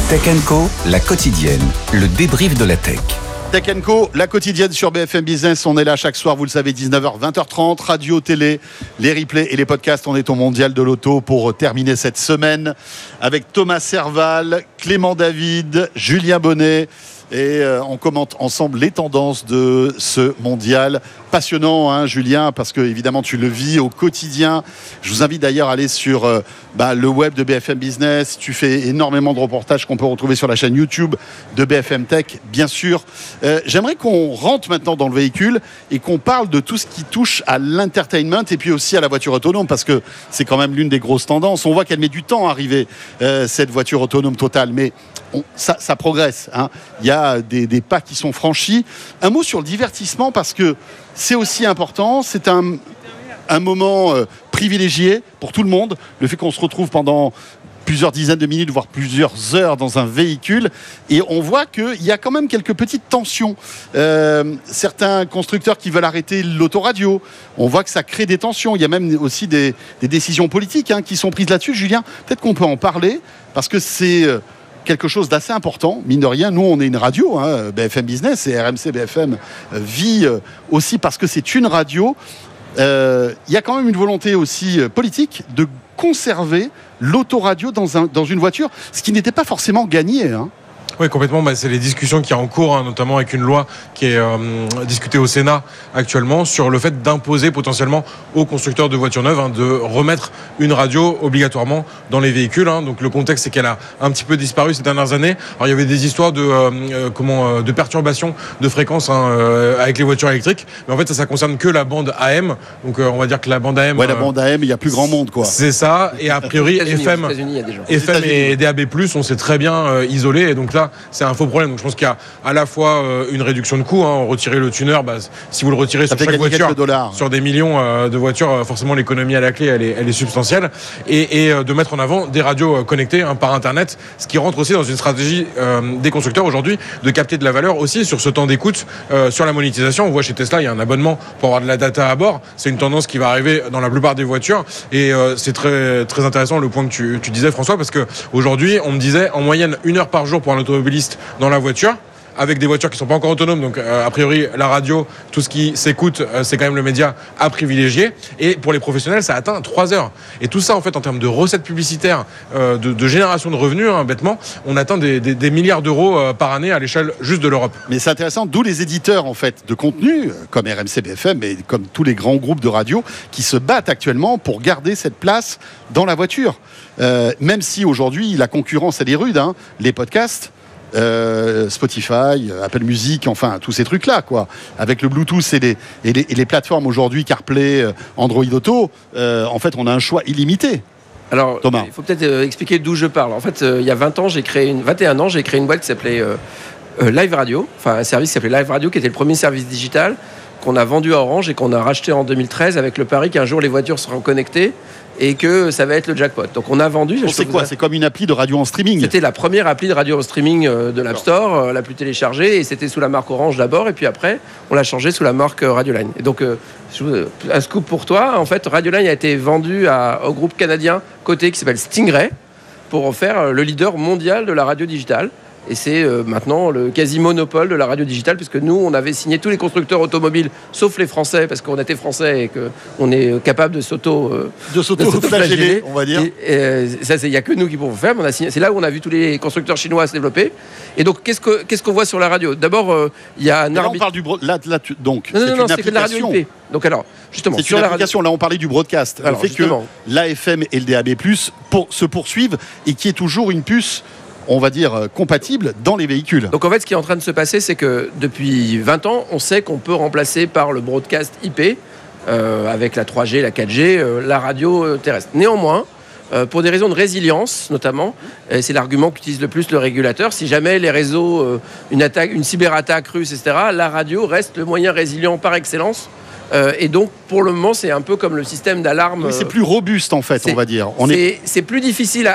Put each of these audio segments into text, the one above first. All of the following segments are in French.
Tech & Co, la quotidienne, le débrief de la tech. Tech & Co, la quotidienne sur BFM Business. On est là chaque soir, vous le savez, 19h, 20h30, radio, télé, les replays et les podcasts. On est au Mondial de l'Auto pour terminer cette semaine avec Thomas Serval, Clément David, Julien Bonnet. Et on commente ensemble les tendances de ce mondial. Passionnant, hein, Julien, parce que évidemment tu le vis au quotidien. Je vous invite d'ailleurs à aller sur le web de BFM Business. Tu fais énormément de reportages qu'on peut retrouver sur la chaîne YouTube de BFM Tech, bien sûr. J'aimerais qu'on rentre maintenant dans le véhicule et qu'on parle de tout ce qui touche à l'entertainment et puis aussi à la voiture autonome, parce que c'est quand même l'une des grosses tendances. On voit qu'elle met du temps à arriver, cette voiture autonome totale, mais ça progresse, hein. Il y a des pas qui sont franchis. Un mot sur le divertissement, parce que c'est aussi important. C'est un moment privilégié pour tout le monde. Le fait qu'on se retrouve pendant plusieurs dizaines de minutes, voire plusieurs heures dans un véhicule. Et on voit qu'il y a quand même quelques petites tensions. Certains constructeurs qui veulent arrêter l'autoradio. On voit que ça crée des tensions. Il y a même aussi des décisions politiques, hein, qui sont prises là-dessus. Julien, peut-être qu'on peut en parler, parce que c'est quelque chose d'assez important, mine de rien. Nous, on est une radio, hein, BFM Business, et RMC BFM vit aussi parce que c'est une radio. Il y a quand même une volonté aussi politique de conserver l'autoradio dans une voiture, ce qui n'était pas forcément gagné, hein. Oui, complètement. C'est les discussions qui sont en cours, hein, notamment avec une loi qui est discutée au Sénat actuellement sur le fait d'imposer potentiellement aux constructeurs de voitures neuves, hein, de remettre une radio obligatoirement dans les véhicules, hein. Donc le contexte, c'est qu'elle a un petit peu disparu ces dernières années. Alors il y avait des histoires de perturbations de fréquences, hein, avec les voitures électriques, mais en fait ça concerne que la bande AM. Donc on va dire que la bande AM. Ouais, la bande AM, il y a plus grand monde, quoi. C'est ça. Et a priori FM et DAB+, on s'est très bien isolé. Et donc là, c'est un faux problème. Donc je pense qu'il y a à la fois une réduction de coûts, hein, retirer le tuner, si vous le retirez sur chaque voiture, sur des millions de voitures, forcément l'économie à la clé elle est substantielle, et de mettre en avant des radios connectées, hein, par internet, ce qui rentre aussi dans une stratégie des constructeurs aujourd'hui de capter de la valeur aussi sur ce temps d'écoute, sur la monétisation. On voit chez Tesla, il y a un abonnement pour avoir de la data à bord. C'est une tendance qui va arriver dans la plupart des voitures, et c'est très, très intéressant le point que tu disais, François, parce que aujourd'hui on me disait en moyenne 1 heure par jour pour un automobiliste dans la voiture, avec des voitures qui ne sont pas encore autonomes. Donc a priori la radio, tout ce qui s'écoute, c'est quand même le média à privilégier. Et pour les professionnels, ça atteint 3 heures. Et tout ça, en fait, en termes de recettes publicitaires, de génération de revenus, hein, bêtement, on atteint des milliards d'euros par année à l'échelle juste de l'Europe. Mais c'est intéressant, d'où les éditeurs, en fait, de contenu, comme RMC BFM et comme tous les grands groupes de radio, qui se battent actuellement pour garder cette place dans la voiture. Même si aujourd'hui la concurrence elle est rude, hein, les podcasts, Spotify, Apple Music, enfin tous ces trucs-là, quoi. Avec le Bluetooth et les plateformes aujourd'hui, CarPlay, Android Auto, en fait, on a un choix illimité. Alors, Thomas, il faut peut-être expliquer d'où je parle. En fait, il y a 21 ans, j'ai créé une boîte qui s'appelait Live Radio, enfin un service qui s'appelait Live Radio, qui était le premier service digital qu'on a vendu à Orange et qu'on a racheté en 2013 avec le pari qu'un jour les voitures seront connectées et que ça va être le jackpot. Donc on a vendu. C'est quoi ? C'est comme une appli de radio en streaming. C'était la première appli de radio en streaming de l'App Store, la plus téléchargée, et c'était sous la marque Orange d'abord, et puis après on l'a changé sous la marque Radioline. Et donc un scoop pour toi, en fait Radioline a été vendu au groupe canadien coté qui s'appelle Stingray pour en faire le leader mondial de la radio digitale. Et c'est maintenant le quasi-monopole de la radio digitale, puisque nous, on avait signé tous les constructeurs automobiles, sauf les Français, parce qu'on était Français et qu'on est capable de s'auto-flageller, on va dire. Et ça, il n'y a que nous qui pouvons faire. Mais c'est là où on a vu tous les constructeurs chinois se développer. Et donc, qu'est-ce qu'on voit sur la radio ? D'abord, il y a un arbitre. On parle du donc non, c'est que de la radio IP. Donc alors, justement, c'est sur une application. Là, on parlait du broadcast. Alors, le fait que l'AFM et le DAB+ se poursuivent et qui est toujours une puce, on va dire, compatible dans les véhicules. Donc en fait, ce qui est en train de se passer, c'est que depuis 20 ans, on sait qu'on peut remplacer par le broadcast IP, avec la 3G, la 4G, la radio terrestre. Néanmoins, pour des raisons de résilience notamment, et c'est l'argument qu'utilise le plus le régulateur, si jamais les réseaux, une cyberattaque russe, etc., la radio reste le moyen résilient par excellence. Et donc, pour le moment, c'est un peu comme le système d'alarme. Oui, c'est plus robuste, en fait, on va dire. C'est plus difficile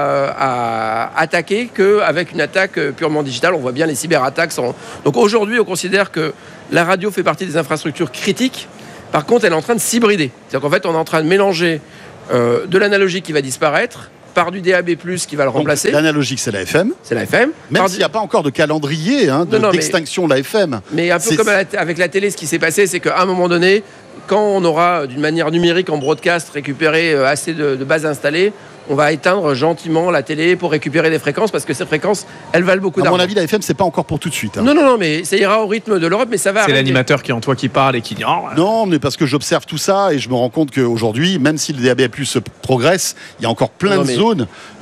à attaquer qu'avec une attaque purement digitale. On voit bien les cyberattaques. Donc aujourd'hui, on considère que la radio fait partie des infrastructures critiques. Par contre, elle est en train de s'hybrider. C'est-à-dire qu'en fait, on est en train de mélanger de l'analogique qui va disparaître par du DAB+, qui va le remplacer. Donc, l'analogique, c'est la FM. C'est la FM. Même s'il n'y a pas encore de calendrier d'extinction de la FM. Mais un peu comme avec la télé, ce qui s'est passé, c'est qu'à un moment donné, quand on aura d'une manière numérique en broadcast récupéré assez de bases installées, on va éteindre gentiment la télé pour récupérer des fréquences, parce que ces fréquences, elles valent beaucoup d'argent. À mon avis, la FM, c'est pas encore pour tout de suite. Non, mais ça ira au rythme de l'Europe, mais ça va. C'est l'animateur qui est en toi qui parle et qui dit. Non, mais parce que j'observe tout ça et je me rends compte qu'aujourd'hui, même si le DAB+ progresse, il y a encore plein de zones.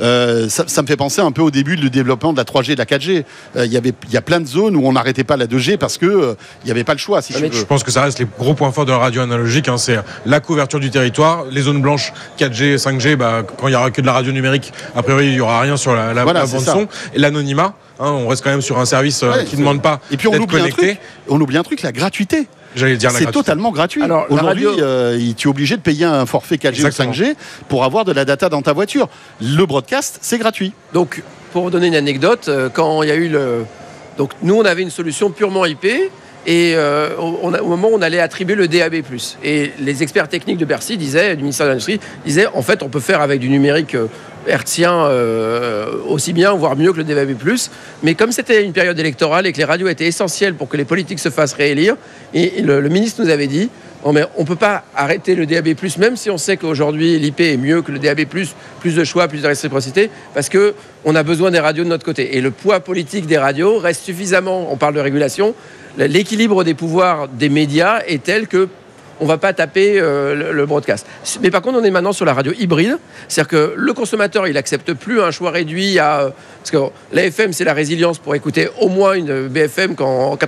Ça me fait penser un peu au début du développement de la 3G et de la 4G. Il y a plein de zones où on n'arrêtait pas la 2G parce que il n'y avait pas le choix. Je pense que ça reste les gros points forts de la radio analogique. C'est la couverture du territoire, les zones blanches 4G, 5G. Quand il n'y aura que de la radio numérique, a priori, il n'y aura rien sur la bande-son. Et l'anonymat, on reste quand même sur un service qui ne demande pas d'être connecté. On oublie un truc, la gratuité. J'allais dire c'est totalement gratuit. Alors, aujourd'hui, tu es obligé de payer un forfait 4G ou 5G pour avoir de la data dans ta voiture. Le broadcast, c'est gratuit. Donc, pour vous donner une anecdote, quand il y a eu Donc, nous, on avait une solution purement IP. Et au moment où on allait attribuer le DAB+. Et les experts techniques de Bercy du ministère de l'Industrie, disaient en fait on peut faire avec du numérique hertzien aussi bien, voire mieux que le DAB+. Mais comme c'était une période électorale et que les radios étaient essentielles pour que les politiques se fassent réélire, et le ministre nous avait dit on ne peut pas arrêter le DAB+, même si on sait qu'aujourd'hui l'IP est mieux que le DAB+, plus de choix, plus de réciprocité, parce qu'on a besoin des radios de notre côté. Et le poids politique des radios reste suffisamment, on parle de régulation, l'équilibre des pouvoirs des médias est tel que on ne va pas taper le broadcast. Mais par contre, on est maintenant sur la radio hybride. C'est-à-dire que le consommateur, il n'accepte plus un choix réduit parce que la FM, c'est la résilience pour écouter au moins une BFM en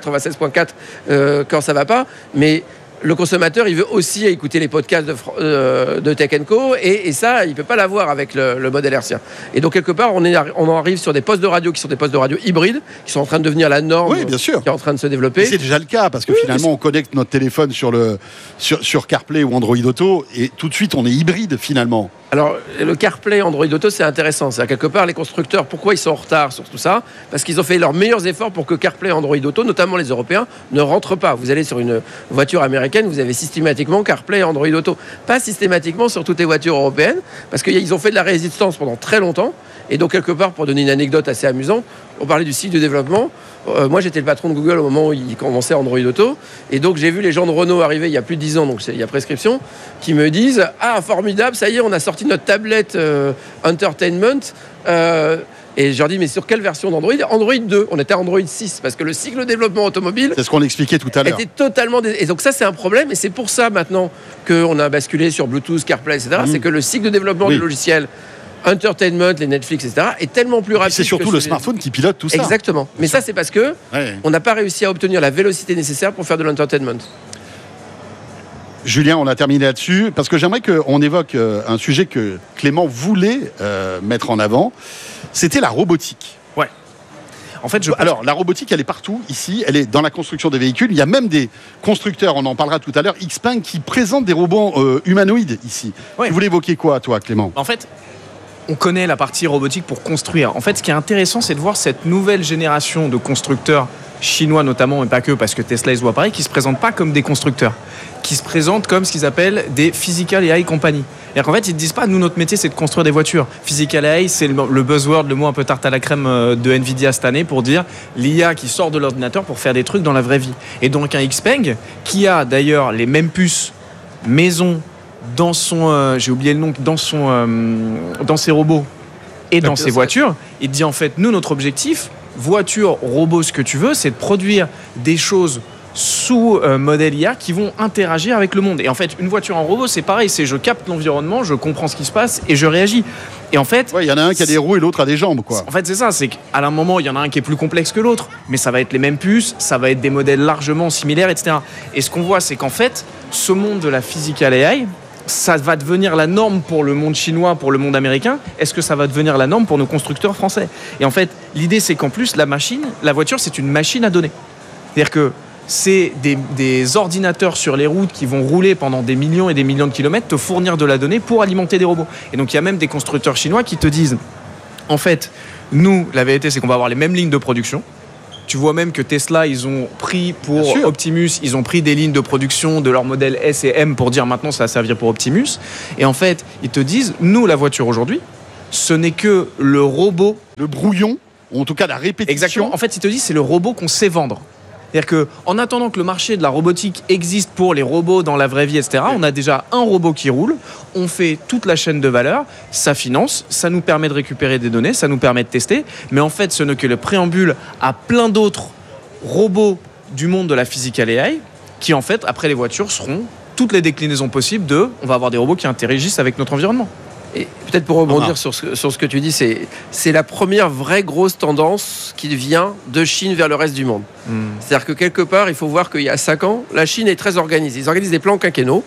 96.4 quand ça ne va pas. Mais le consommateur, il veut aussi écouter les podcasts de Tech & Co. Et ça, il ne peut pas l'avoir avec le modèle hertzien. Et donc, quelque part, on en arrive sur des postes de radio qui sont des postes de radio hybrides, qui sont en train de devenir la norme, bien sûr, qui est en train de se développer. C'est déjà le cas, parce que finalement, on connecte notre téléphone sur CarPlay ou Android Auto, et tout de suite, on est hybride, finalement. Alors, le CarPlay Android Auto, c'est intéressant. C'est-à-dire, quelque part, les constructeurs, pourquoi ils sont en retard sur tout ça ? Parce qu'ils ont fait leurs meilleurs efforts pour que CarPlay Android Auto, notamment les Européens, ne rentrent pas. Vous allez sur une voiture américaine, vous avez systématiquement CarPlay Android Auto. Pas systématiquement sur toutes les voitures européennes, parce qu'ils ont fait de la résistance pendant très longtemps. Et donc, quelque part, pour donner une anecdote assez amusante, on parlait du cycle de développement. Moi, j'étais le patron de Google au moment où il commençait Android Auto. Et donc, j'ai vu les gens de Renault arriver il y a plus de 10 ans, donc il y a prescription, qui me disent « Ah, formidable, ça y est, on a sorti notre tablette Entertainment. » Et je leur dis « Mais sur quelle version d'Android ?» Android 2. On était à Android 6, parce que le cycle de développement automobile... C'est ce qu'on expliquait tout à l'heure. Était totalement... Et donc ça, c'est un problème. Et c'est pour ça, maintenant, qu'on a basculé sur Bluetooth, CarPlay, etc. C'est que le cycle de développement du logiciel... Entertainment, les Netflix, etc., est tellement plus rapide. C'est surtout le smartphone qui pilote tout ça. Exactement. Mais ça, c'est parce que on n'a pas réussi à obtenir la vélocité nécessaire pour faire de l'entertainment. Julien, on a terminé là-dessus, parce que j'aimerais qu'on évoque un sujet que Clément voulait mettre en avant. C'était la robotique. Ouais. En fait, Alors, la robotique, elle est partout, ici. Elle est dans la construction des véhicules. Il y a même des constructeurs, on en parlera tout à l'heure, Xpeng, qui présentent des robots humanoïdes ici. Ouais. Tu voulais évoquer quoi, toi, Clément ? En fait, on connaît la partie robotique pour construire. En fait, ce qui est intéressant, c'est de voir cette nouvelle génération de constructeurs chinois notamment, mais pas que, parce que Tesla, ils se voient pareil, qui ne se présentent pas comme des constructeurs, qui se présentent comme ce qu'ils appellent des Physical AI Company. C'est-à-dire qu'en fait, ils ne disent pas, nous, notre métier, c'est de construire des voitures. Physical AI, c'est le buzzword, le mot un peu tarte à la crème de Nvidia cette année pour dire l'IA qui sort de l'ordinateur pour faire des trucs dans la vraie vie. Et donc, un Xpeng, qui a d'ailleurs les mêmes puces maison, dans son, j'ai oublié le nom, dans ses robots et dans ses voitures, il dit en fait, nous, notre objectif, voiture, robot, ce que tu veux, c'est de produire des choses sous modèle IA qui vont interagir avec le monde. Et en fait, une voiture en robot, c'est pareil, c'est je capte l'environnement, je comprends ce qui se passe et je réagis. Et en fait, il y en a un qui a des roues et l'autre a des jambes, quoi. En fait, c'est ça, c'est qu'à un moment, il y en a un qui est plus complexe que l'autre, mais ça va être les mêmes puces, ça va être des modèles largement similaires, etc. Et ce qu'on voit, c'est qu'en fait, ce monde de la physical AI, ça va devenir la norme pour le monde chinois, pour le monde américain. Est-ce que ça va devenir la norme pour nos constructeurs français ? Et en fait, l'idée, c'est qu'en plus, la voiture, c'est une machine à données. C'est-à-dire que c'est des ordinateurs sur les routes qui vont rouler pendant des millions et des millions de kilomètres, te fournir de la donnée pour alimenter des robots. Et donc, il y a même des constructeurs chinois qui te disent, en fait, nous, la vérité, c'est qu'on va avoir les mêmes lignes de production. Tu vois même que Tesla, ils ont pris pour Optimus, ils ont pris des lignes de production de leur modèle S et M pour dire maintenant ça va servir pour Optimus. Et en fait, ils te disent, nous, la voiture aujourd'hui, ce n'est que le robot. Le brouillon, ou en tout cas la répétition. Exactement. En fait, il te dit c'est le robot qu'on sait vendre. C'est-à-dire qu'en attendant que le marché de la robotique existe pour les robots dans la vraie vie, etc., on a déjà un robot qui roule, on fait toute la chaîne de valeur, ça finance, ça nous permet de récupérer des données, ça nous permet de tester, mais en fait, ce n'est que le préambule à plein d'autres robots du monde de la physical AI qui, en fait, après les voitures, seront toutes les déclinaisons possibles on va avoir des robots qui interagissent avec notre environnement. Et peut-être pour rebondir sur ce que tu dis, c'est la première vraie grosse tendance qui vient de Chine vers le reste du monde. C'est-à-dire que quelque part, il faut voir qu'il y a 5 ans, la Chine est très organisée. Ils organisent des plans quinquennaux.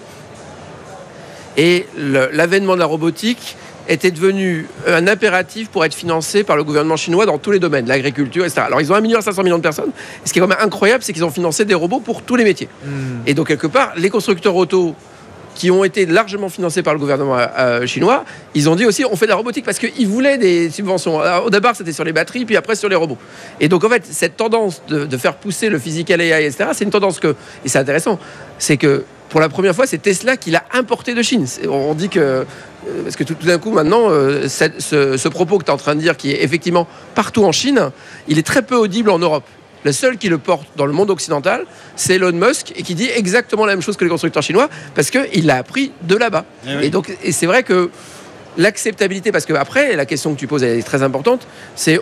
Et l'avènement de la robotique était devenu un impératif pour être financé par le gouvernement chinois dans tous les domaines, l'agriculture, etc. Alors, ils ont 1,5 million de personnes. Et ce qui est quand même incroyable, c'est qu'ils ont financé des robots pour tous les métiers. Et donc, quelque part, les constructeurs auto qui ont été largement financés par le gouvernement chinois, ils ont dit aussi on fait de la robotique parce qu'ils voulaient des subventions. Alors, au départ, c'était sur les batteries, puis après sur les robots. Et donc, en fait, cette tendance de faire pousser le physical AI, etc., c'est une tendance et c'est intéressant, c'est que pour la première fois, c'est Tesla qui l'a importé de Chine. On dit que parce que tout d'un coup, maintenant, ce propos que tu es en train de dire, qui est effectivement partout en Chine, il est très peu audible en Europe. Le seul qui le porte dans le monde occidental, c'est Elon Musk, et qui dit exactement la même chose que les constructeurs chinois, parce qu'il l'a appris de là-bas. Et c'est vrai que l'acceptabilité, parce que après, la question que tu poses, elle est très importante, c'est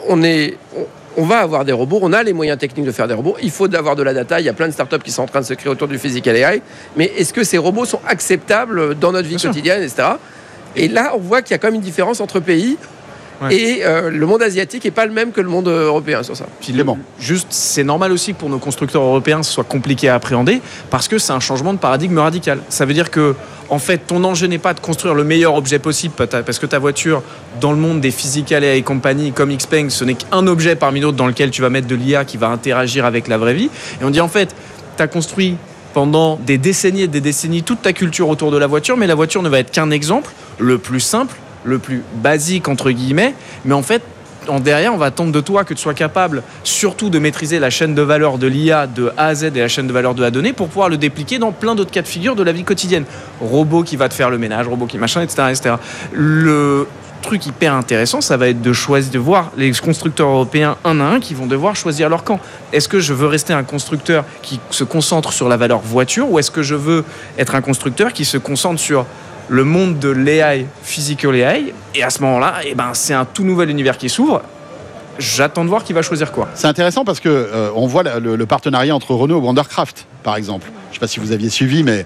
on va avoir des robots, on a les moyens techniques de faire des robots, il faut avoir de la data, il y a plein de startups qui sont en train de se créer autour du physical AI, mais est-ce que ces robots sont acceptables dans notre vie quotidienne, etc. Et là, on voit qu'il y a quand même une différence entre pays. Et le monde asiatique n'est pas le même que le monde européen sur ça. Juste, c'est normal aussi que pour nos constructeurs européens, ce soit compliqué à appréhender parce que c'est un changement de paradigme radical. Ça veut dire que, en fait, ton enjeu n'est pas de construire le meilleur objet possible parce que ta voiture, dans le monde des physical AI compagnies comme Xpeng, ce n'est qu'un objet parmi d'autres dans lequel tu vas mettre de l'IA qui va interagir avec la vraie vie. Et on dit en fait, tu as construit pendant des décennies et des décennies toute ta culture autour de la voiture, mais la voiture ne va être qu'un exemple, le plus simple, le plus basique entre guillemets, mais en fait derrière on va attendre de toi que tu sois capable surtout de maîtriser la chaîne de valeur de l'IA de A à Z et la chaîne de valeur de la donnée pour pouvoir le dépliquer dans plein d'autres cas de figure de la vie quotidienne. Robot qui va te faire le ménage, robot qui machin, etc. Le truc hyper intéressant, ça va être de voir les constructeurs européens un à un qui vont devoir choisir leur camp. Est-ce que je veux rester un constructeur qui se concentre sur la valeur voiture ou est-ce que je veux être un constructeur qui se concentre sur le monde de l'AI, physical AI, et à ce moment-là, c'est un tout nouvel univers qui s'ouvre. J'attends de voir qui va choisir quoi. C'est intéressant parce que on voit le partenariat entre Renault et Wondercraft, par exemple. Je ne sais pas si vous aviez suivi, mais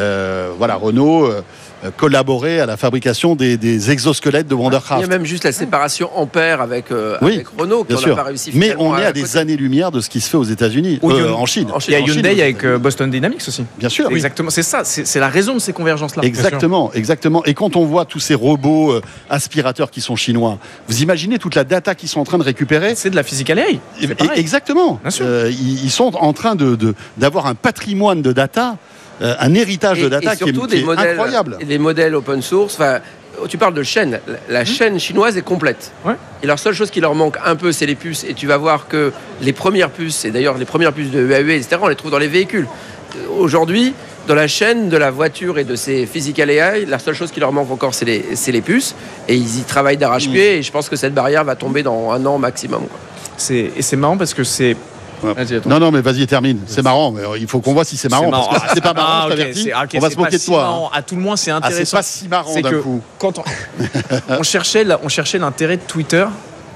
Renault collaborait à la fabrication des exosquelettes de Wondercraft. Il y a même juste la séparation Ampère avec Renault qu'on n'a pas réussi. Mais on est à des années-lumière de ce qui se fait aux États-Unis, en Chine. Il y a Hyundai avec Boston Dynamics aussi. Bien sûr. Exactement. C'est ça. C'est la raison de ces convergences-là. Exactement. Et quand on voit tous ces robots aspirateurs qui sont chinois, vous imaginez toute la data qu'ils sont en train de récupérer. C'est de la physical AI. Exactement. Ils sont en train d'avoir un patrimoine de data. Un héritage de data qui est incroyable. Et des modèles open source. Tu parles de chaîne. La chaîne chinoise est complète. Et la seule chose qui leur manque un peu, c'est les puces. Et tu vas voir que les premières puces, et d'ailleurs les premières puces de Huawei, etc., on les trouve dans les véhicules. Aujourd'hui, dans la chaîne de la voiture et de ces physical AI, la seule chose qui leur manque encore, c'est les puces. Et ils y travaillent d'arrache-pied. Et je pense que cette barrière va tomber dans 1 an maximum. Et c'est marrant parce que c'est... Non, mais vas-y, termine. C'est marrant, mais il faut qu'on voit si c'est marrant. Parce que si c'est pas marrant, je t'avertis, on va se moquer de toi. À tout le moins, c'est intéressant. C'est pas si marrant d'un coup. Quand on cherchait l'intérêt de Twitter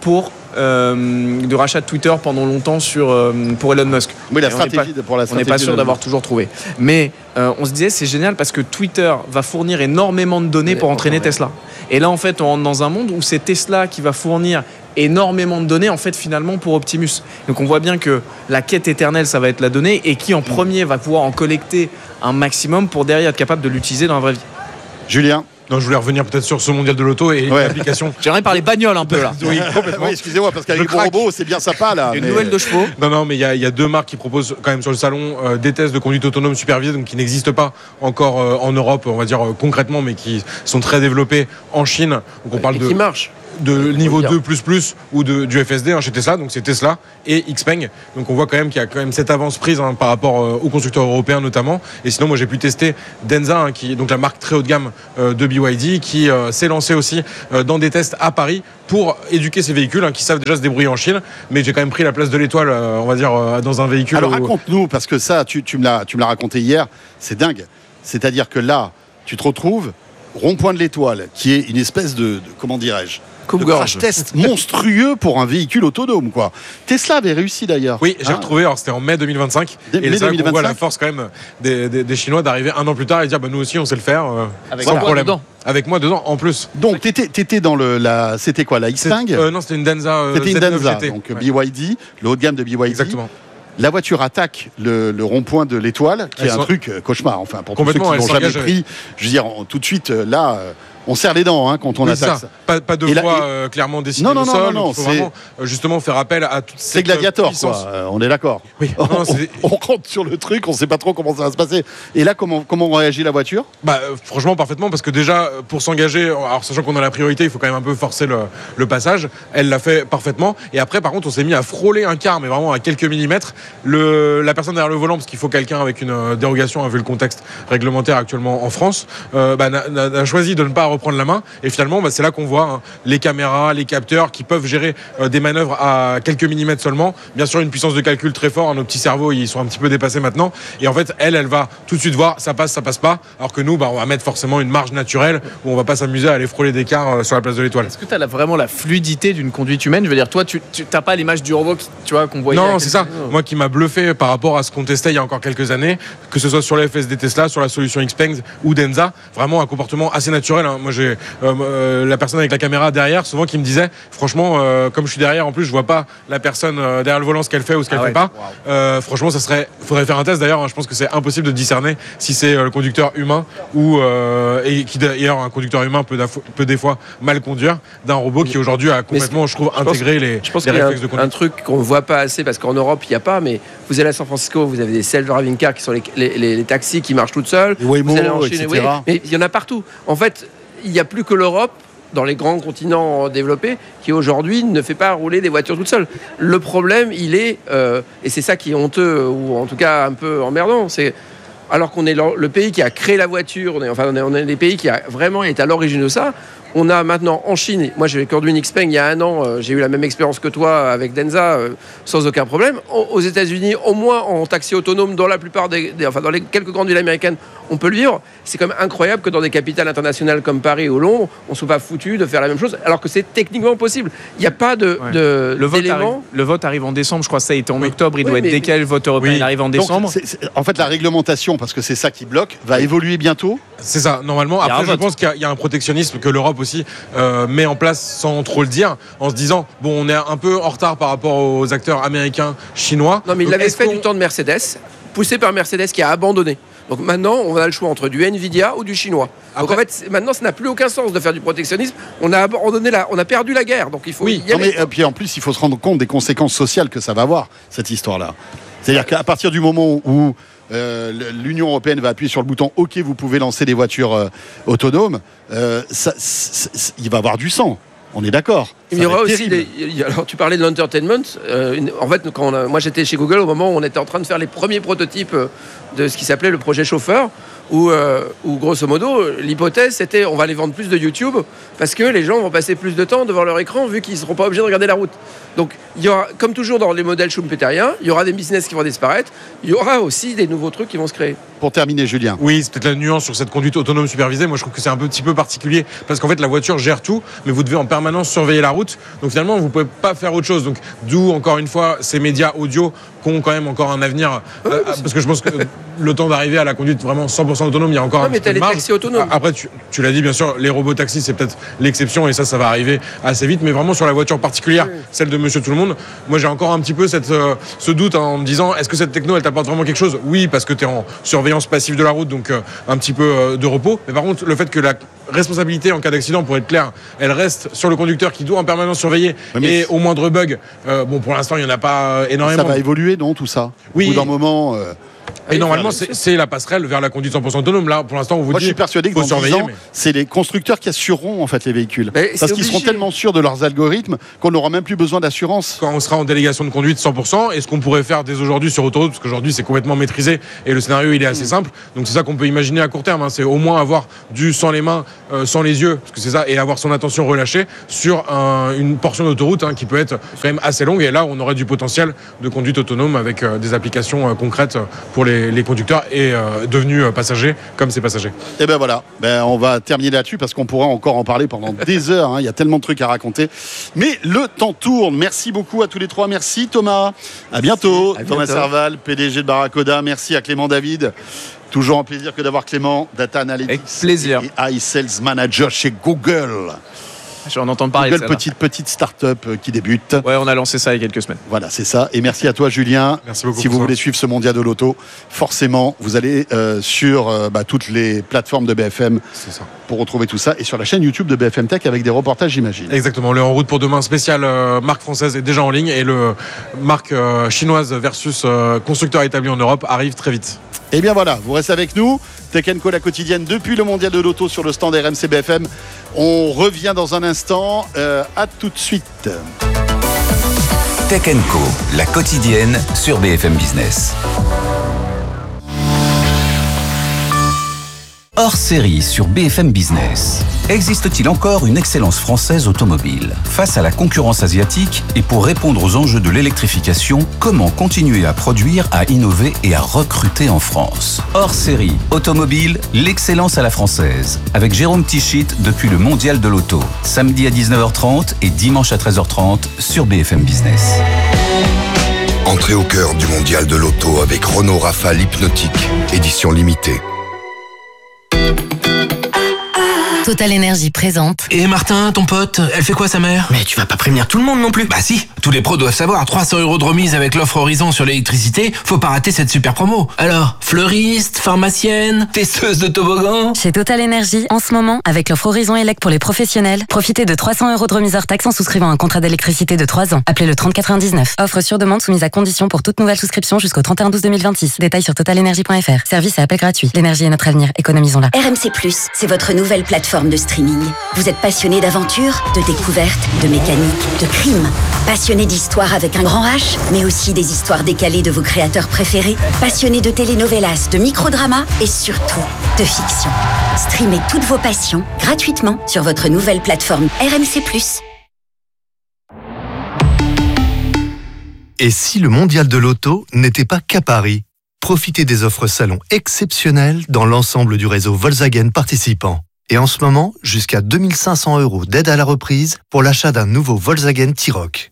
de rachat de Twitter pendant longtemps pour Elon Musk. Oui, la stratégie pour la stratégie. On n'est pas sûr d'avoir toujours trouvé. Mais on se disait, c'est génial parce que Twitter va fournir énormément de données pour entraîner Tesla. Et là, en fait, on rentre dans un monde où c'est Tesla qui va fournir énormément de données, en fait, finalement, pour Optimus. Donc, on voit bien que la quête éternelle, ça va être la donnée, et qui, en premier, va pouvoir en collecter un maximum pour derrière être capable de l'utiliser dans la vraie vie. Julien? Non, je voulais revenir peut-être sur ce mondial de l'auto et l'application. J'aimerais parler bagnole un peu là. Oui, complètement. Oui, excusez-moi, parce qu'avec le robot, c'est bien sympa là. Une nouvelle de chevaux. Non, mais il y a 2 marques qui proposent quand même sur le salon des tests de conduite autonome supervisée, donc qui n'existent pas encore en Europe, on va dire concrètement, mais qui sont très développés en Chine. Donc on parle qui marchent. de niveau 2++ ou du FSD chez Tesla. Donc c'est Tesla et Xpeng. Donc on voit quand même qu'il y a quand même cette avance prise par rapport aux constructeurs européens notamment. Et sinon, moi j'ai pu tester Denza, qui est donc la marque très haut de gamme de BYD, qui s'est lancée aussi dans des tests à Paris pour éduquer ces véhicules qui savent déjà se débrouiller en Chine. Mais j'ai quand même pris la place de l'étoile, on va dire, dans un véhicule. Alors raconte-nous, parce que ça, tu me l'as raconté hier, c'est dingue. C'est-à-dire que là, tu te retrouves rond-point de l'étoile, qui est une espèce de comment dirais-je, de crash test monstrueux pour un véhicule autonome, quoi. Tesla avait réussi d'ailleurs. Oui, j'ai retrouvé, alors c'était en mai 2025. Et c'est là qu'on voit la force quand même des Chinois d'arriver un an plus tard et dire nous aussi on sait le faire sans problème. Avec moi dedans en plus. Donc t'étais dans c'était quoi, la Xpeng? Non, c'était une Denza. C'était une Denza, GT. donc BYD, le haut de gamme de BYD. Exactement. La voiture attaque le rond-point de l'étoile, qui est un truc cauchemar. Enfin, pour tous ceux qui n'ont jamais pris, je veux dire, tout de suite, là, on serre les dents quand on attaque ça. Pas de voie clairement dessinée au sol. Non, il faut vraiment justement faire appel à toute cette Gladiator, puissance. quoi. On est d'accord. Oui. On rentre sur le truc, on ne sait pas trop comment ça va se passer. Et là, comment réagit la voiture? Franchement, parfaitement, parce que déjà, pour s'engager, alors sachant qu'on a la priorité, il faut quand même un peu forcer le passage. Elle l'a fait parfaitement. Et après, par contre, on s'est mis à frôler un quart, mais vraiment à quelques millimètres. La personne derrière le volant, parce qu'il faut quelqu'un avec une dérogation, vu le contexte réglementaire actuellement en France, a choisi de ne pas reprendre la main. Et finalement, c'est là qu'on voit les caméras, les capteurs qui peuvent gérer des manœuvres à quelques millimètres seulement. Bien sûr, une puissance de calcul très forte. Nos petits cerveaux, ils sont un petit peu dépassés maintenant. Et en fait, elle va tout de suite voir ça passe pas. Alors que nous, on va mettre forcément une marge naturelle où on va pas s'amuser à aller frôler des quarts sur la place de l'Étoile. Est-ce que tu as vraiment la fluidité d'une conduite humaine? Je veux dire, toi, tu n'as pas l'image du robot qu'on voyait. Non, c'est ça. Moi qui m'a bluffé par rapport à ce qu'on testait il y a encore quelques années, que ce soit sur les FSD Tesla, sur la solution Xpeng ou Denza, vraiment un comportement assez naturel. Moi, j'ai la personne avec la caméra derrière, souvent qui me disait, franchement, comme je suis derrière, en plus, je vois pas la personne derrière le volant ce qu'elle fait ou ce qu'elle fait pas. Wow. Franchement, faudrait faire un test d'ailleurs. Je pense que c'est impossible de discerner si c'est le conducteur humain ou et qui d'ailleurs un conducteur humain peut des fois mal conduire d'un robot qui aujourd'hui a complètement, je trouve, intégré les réflexes de conduite. Un truc qu'on voit pas assez parce qu'en Europe il y a pas, mais vous allez à San Francisco, vous avez des self-driving cars qui sont les taxis qui marchent toutes seules. Les Waymo, vous allez en Chine, etc. Mais il y en a partout. En fait, il n'y a plus que l'Europe, dans les grands continents développés, qui aujourd'hui ne fait pas rouler des voitures toutes seules. Le problème, il est, et c'est ça qui est honteux, ou en tout cas un peu emmerdant, c'est alors qu'on est le pays qui a créé la voiture, on est les pays qui a vraiment été à l'origine de ça. On a maintenant en Chine, moi j'ai conduit une Xpeng il y a un an, j'ai eu la même expérience que toi avec Denza sans aucun problème. Aux États-Unis, au moins en taxi autonome, dans la plupart dans les quelques grandes villes américaines, on peut le vivre. C'est quand même incroyable que dans des capitales internationales comme Paris ou Londres, on ne soit pas foutu de faire la même chose, alors que c'est techniquement possible. Il n'y a pas d'éléments. Le vote arrive en décembre, je crois que ça a été en octobre, il doit être décalé, le vote européen il arrive en décembre. Donc, en fait, la réglementation, parce que c'est ça qui bloque, va évoluer bientôt. C'est ça, normalement. Après, je pense qu'il y a un protectionnisme que l'Europe aussi met en place sans trop le dire, en se disant on est un peu en retard par rapport aux acteurs américains, chinois. Non, mais il l'avait fait du temps de Mercedes, poussé par Mercedes qui a abandonné. Donc maintenant, on a le choix entre du Nvidia ou du chinois. Donc en fait, maintenant, ça n'a plus aucun sens de faire du protectionnisme. On a abandonné on a perdu la guerre. Donc il faut y aller. Mais puis en plus, il faut se rendre compte des conséquences sociales que ça va avoir, cette histoire-là. C'est-à-dire qu'à partir du moment où l'Union européenne va appuyer sur le bouton OK, vous pouvez lancer des voitures autonomes, il va y avoir du sang. On est d'accord. Il y aura aussi alors tu parlais de l'entertainment. En fait, moi j'étais chez Google au moment où on était en train de faire les premiers prototypes de ce qui s'appelait le projet chauffeur, où grosso modo l'hypothèse c'était on va les vendre plus de YouTube parce que les gens vont passer plus de temps devant leur écran vu qu'ils ne seront pas obligés de regarder la route. Donc il y aura, comme toujours dans les modèles schumpeteriens, il y aura des business qui vont disparaître, il y aura aussi des nouveaux trucs qui vont se créer. Pour terminer, Julien. Oui, c'est peut-être la nuance sur cette conduite autonome supervisée. Moi je trouve que c'est un petit peu particulier parce qu'en fait la voiture gère tout, mais vous devez en permanence surveiller la route. Donc finalement vous ne pouvez pas faire autre chose. Donc d'où encore une fois ces médias audio qui ont quand même encore un avenir parce que je pense que le temps d'arriver à la conduite vraiment 100% autonome, il y a encore un petit peu de marge. Taxis autonomes. Après tu l'as dit bien sûr, les robots taxis c'est peut-être l'exception et ça va arriver assez vite, mais vraiment sur la voiture particulière, celle de Monsieur Tout le Monde, moi j'ai encore un petit peu ce doute en me disant est-ce que cette techno elle t'apporte vraiment quelque chose? Oui, parce que tu es en surveillance passive de la route, donc un petit peu de repos, mais par contre le fait que la responsabilité en cas d'accident, pour être clair, elle reste sur le conducteur qui doit en permanence surveiller et au moindre bug, pour l'instant il n'y en a pas énormément. Ça va évoluer, non, tout ça? Oui. Au bout d'un moment... Et normalement, c'est la passerelle vers la conduite 100% autonome. Là, pour l'instant, on vous dit. Moi, je suis persuadé que dans 10 ans, c'est les constructeurs qui assureront en fait les véhicules. Parce qu'ils seront tellement sûrs de leurs algorithmes qu'on n'aura même plus besoin d'assurance. Quand on sera en délégation de conduite 100%, et ce qu'on pourrait faire dès aujourd'hui sur autoroute, parce qu'aujourd'hui c'est complètement maîtrisé et le scénario il est assez simple. Donc c'est ça qu'on peut imaginer à court terme. C'est au moins avoir du sans les mains, sans les yeux, parce que c'est ça, et avoir son attention relâchée sur une portion d'autoroute qui peut être quand même assez longue. Et là, on aurait du potentiel de conduite autonome avec des applications concrètes pour les conducteurs et devenus passagers comme ces passagers. Et ben voilà, on va terminer là-dessus parce qu'on pourra encore en parler pendant des heures. Il y a tellement de trucs à raconter. Mais le temps tourne. Merci beaucoup à tous les trois. Merci Thomas. À bientôt. Thomas Serval, PDG de Barracoda. Merci à Clément David. Toujours un plaisir que d'avoir Clément, Data Analytics. Avec plaisir. Et iSales Manager chez Google. J'en entends parler. Google, petite start-up qui débute. Ouais, on a lancé ça il y a quelques semaines. Voilà, c'est ça. Et merci à toi, Julien. Merci beaucoup. Si vous voulez suivre ce mondial de l'auto, forcément, vous allez sur toutes les plateformes de BFM pour retrouver tout ça. Et sur la chaîne YouTube de BFM Tech avec des reportages, j'imagine. Exactement. Le En route pour demain spécial marque française est déjà en ligne et le marque chinoise versus constructeur établi en Europe arrive très vite. Et bien voilà, vous restez avec nous. Tech & Co, la quotidienne depuis le mondial de l'auto sur le stand RMC BFM. On revient dans un instant. À tout de suite. Tech & Co, la quotidienne sur BFM Business. Hors série sur BFM Business. Existe-t-il encore une excellence française automobile ? Face à la concurrence asiatique et pour répondre aux enjeux de l'électrification, comment continuer à produire, à innover et à recruter en France ? Hors série automobile, l'excellence à la française. Avec Jérôme Tichit depuis le mondial de l'auto. Samedi à 19h30 et dimanche à 13h30 sur BFM Business. Entrez au cœur du mondial de l'auto avec Renault Rafale Hypnotique, édition limitée. Total Energy présente. Et Martin, ton pote, elle fait quoi sa mère ? Mais tu vas pas prévenir tout le monde non plus. Bah si, tous les pros doivent savoir, 300 € de remise avec l'offre Horizon sur l'électricité, faut pas rater cette super promo. Alors, fleuriste, pharmacienne, testeuse de toboggan. Chez Total Energy, en ce moment, avec l'offre Horizon Elec pour les professionnels, profitez de 300 € de remise hors taxe en souscrivant un contrat d'électricité de 3 ans. Appelez le 3099. Offre sur demande soumise à condition pour toute nouvelle souscription jusqu'au 31/12/2026. Détails sur totalenergy.fr. Service et appel gratuit. L'énergie est notre avenir. Économisons-la. RMC+, c'est votre nouvelle plateforme de streaming. Vous êtes passionné d'aventure, de découverte, de mécanique, de crime. Passionné d'histoire avec un grand H, mais aussi des histoires décalées de vos créateurs préférés. Passionné de telenovelas, de microdramas et surtout de fiction. Streamez toutes vos passions gratuitement sur votre nouvelle plateforme RMC+. Et si le mondial de l'auto n'était pas qu'à Paris ? Profitez des offres salon exceptionnelles dans l'ensemble du réseau Volkswagen participant. Et en ce moment, jusqu'à 2500 € d'aide à la reprise pour l'achat d'un nouveau Volkswagen T-Roc.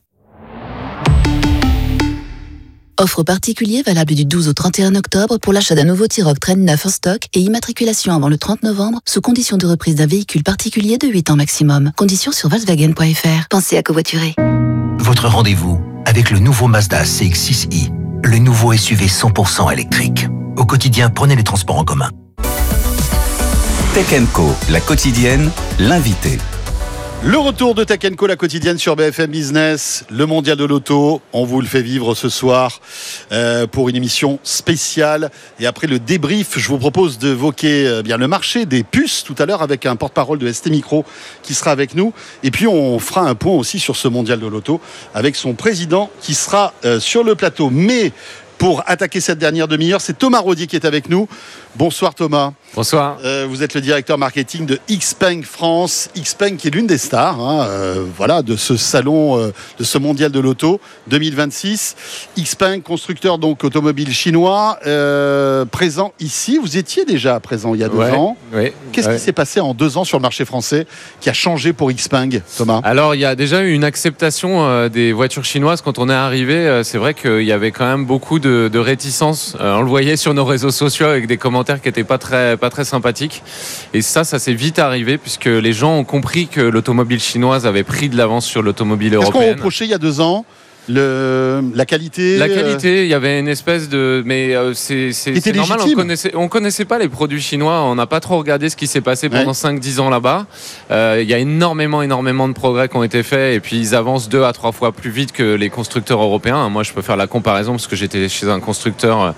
Offre particulier valable du 12 au 31 octobre pour l'achat d'un nouveau T-Roc Train 9 en stock et immatriculation avant le 30 novembre sous condition de reprise d'un véhicule particulier de 8 ans maximum. Conditions sur Volkswagen.fr. Pensez à covoiturer. Votre rendez-vous avec le nouveau Mazda CX-6i, le nouveau SUV 100% électrique. Au quotidien, prenez les transports en commun. Tech & Co, la quotidienne, l'invité. Le retour de Tech & Co, la quotidienne sur BFM Business, le mondial de l'auto. On vous le fait vivre ce soir pour une émission spéciale. Et après le débrief, je vous propose d'évoquer bien le marché des puces tout à l'heure avec un porte-parole de ST Micro qui sera avec nous. Et puis on fera un point aussi sur ce mondial de l'auto avec son président qui sera sur le plateau. Mais pour attaquer cette dernière demi-heure, c'est Thomas Rodier qui est avec nous. Bonsoir Thomas. Bonsoir. Vous êtes le directeur marketing de XPeng France. XPeng qui est l'une des stars de ce salon, de ce mondial de l'auto 2026. XPeng, constructeur donc automobile chinois, présent ici. Vous étiez déjà présent il y a 2 ans. Oui. Qu'est-ce qui s'est passé en 2 ans sur le marché français qui a changé pour XPeng, Thomas ? Alors, il y a déjà eu une acceptation des voitures chinoises quand on est arrivé. C'est vrai qu'il y avait quand même beaucoup de réticence. On le voyait sur nos réseaux sociaux avec des commentaires qui n'étaient pas très sympathiques. Et ça s'est vite arrivé puisque les gens ont compris que l'automobile chinoise avait pris de l'avance sur l'automobile européenne. Qu'est-ce qu'on reprochait il y a 2 ans ? La qualité. La qualité, il y avait une espèce de. Mais c'est normal, on connaissait pas les produits chinois, on n'a pas trop regardé ce qui s'est passé pendant 5-10 ans là-bas. Il y a énormément de progrès qui ont été faits et puis ils avancent 2 à 3 fois plus vite que les constructeurs européens. Moi, je peux faire la comparaison parce que j'étais chez un constructeur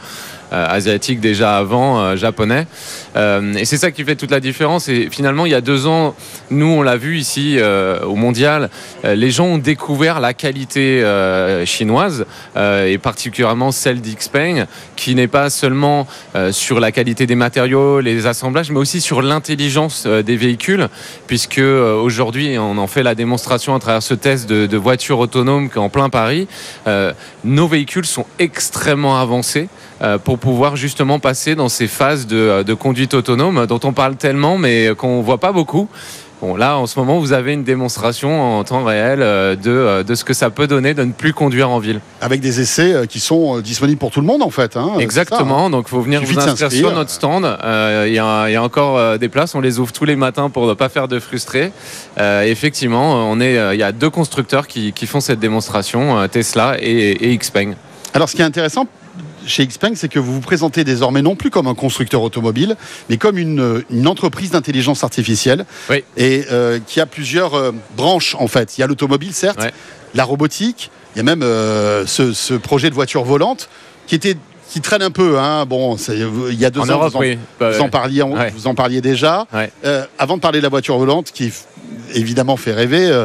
asiatiques déjà avant, japonais. Et c'est ça qui fait toute la différence. Et finalement, il y a 2 ans, nous, on l'a vu ici au Mondial, les gens ont découvert la qualité chinoise et particulièrement celle d'Xpeng, qui n'est pas seulement sur la qualité des matériaux, les assemblages, mais aussi sur l'intelligence des véhicules, puisque aujourd'hui, on en fait la démonstration à travers ce test de voitures autonomes en plein Paris. Nos véhicules sont extrêmement avancés pour pouvoir justement passer dans ces phases de conduite autonome dont on parle tellement mais qu'on ne voit pas beaucoup. Bon, là, en ce moment, vous avez une démonstration en temps réel de ce que ça peut donner de ne plus conduire en ville. Avec des essais qui sont disponibles pour tout le monde, en fait. Hein, exactement, donc il faut venir vous inscrire sur notre stand. Il y a encore des places, on les ouvre tous les matins pour ne pas faire de frustrés. Effectivement, il y a 2 constructeurs qui font cette démonstration, Tesla et Xpeng. Alors, ce qui est intéressant chez Xpeng, c'est que vous vous présentez désormais non plus comme un constructeur automobile, mais comme une entreprise d'intelligence artificielle, oui. Et qui a plusieurs branches en fait. Il y a l'automobile, certes, ouais. La robotique, il y a même ce projet de voiture volante qui traîne un peu. Hein. Bon, il y a 2 ans, Europe, vous en parliez déjà. Ouais. Avant de parler de la voiture volante, qui évidemment fait rêver,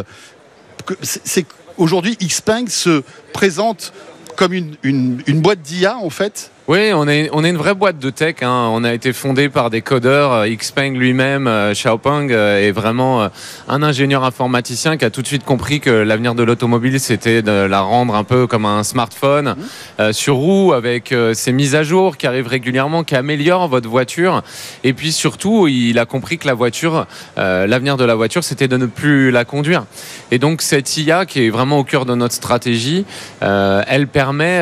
c'est qu'aujourd'hui Xpeng se présente comme une boîte d'IA en fait. Oui, on est une vraie boîte de tech. Hein. On a été fondé par des codeurs. Xpeng lui-même, Xiaopeng, est vraiment un ingénieur informaticien qui a tout de suite compris que l'avenir de l'automobile, c'était de la rendre un peu comme un smartphone sur roue, avec ses mises à jour qui arrivent régulièrement, qui améliorent votre voiture. Et puis surtout, il a compris que la voiture, l'avenir de la voiture, c'était de ne plus la conduire. Et donc cette IA, qui est vraiment au cœur de notre stratégie, elle permet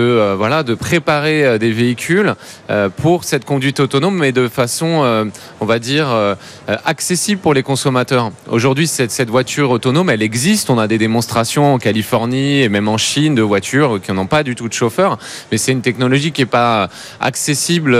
de préparer des véhicules pour cette conduite autonome, mais de façon, on va dire, accessible pour les consommateurs. Aujourd'hui, cette voiture autonome, elle existe. On a des démonstrations en Californie et même en Chine de voitures qui n'ont pas du tout de chauffeur, mais c'est une technologie qui n'est pas accessible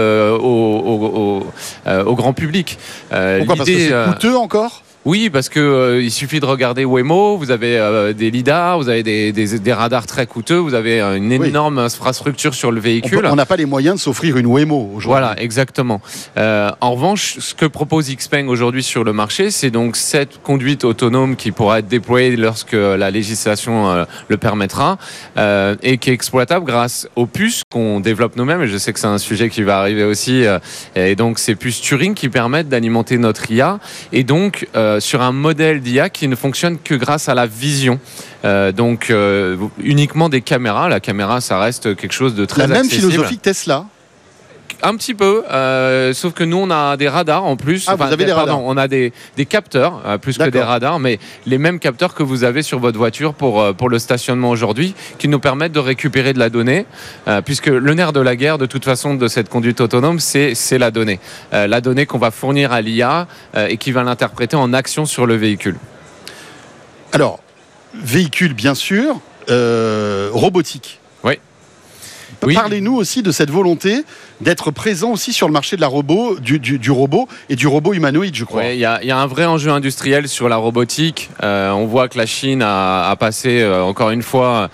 au grand public. Pourquoi ? Parce que c'est coûteux encore ? Oui, parce que il suffit de regarder Waymo, vous avez des lidars, vous avez des radars très coûteux, vous avez une énorme infrastructure sur le véhicule. On n'a pas les moyens de s'offrir une Waymo aujourd'hui. Voilà, exactement. En revanche, ce que propose Xpeng aujourd'hui sur le marché, c'est donc cette conduite autonome qui pourra être déployée lorsque la législation le permettra et qui est exploitable grâce aux puces qu'on développe nous-mêmes. Et je sais que c'est un sujet qui va arriver aussi. Et donc, ces puces Turing qui permettent d'alimenter notre IA et donc sur un modèle d'IA qui ne fonctionne que grâce à la vision. Donc uniquement des caméras. La caméra, ça reste quelque chose de très accessible. La même philosophie que Tesla. Un petit peu, sauf que nous on a des radars en plus. Vous avez des radars. On a des capteurs plus que des radars, mais les mêmes capteurs que vous avez sur votre voiture pour le stationnement aujourd'hui, qui nous permettent de récupérer de la donnée, puisque le nerf de la guerre de toute façon de cette conduite autonome, c'est la donnée. La donnée qu'on va fournir à l'IA et qui va l'interpréter en action sur le véhicule. Alors, véhicule bien sûr, robotique. Oui. Parlez-nous aussi de cette volonté d'être présent aussi sur le marché de la robot, du robot et du robot humanoïde, je crois. Oui, il y a un vrai enjeu industriel sur la robotique. On voit que la Chine a passé, encore une fois,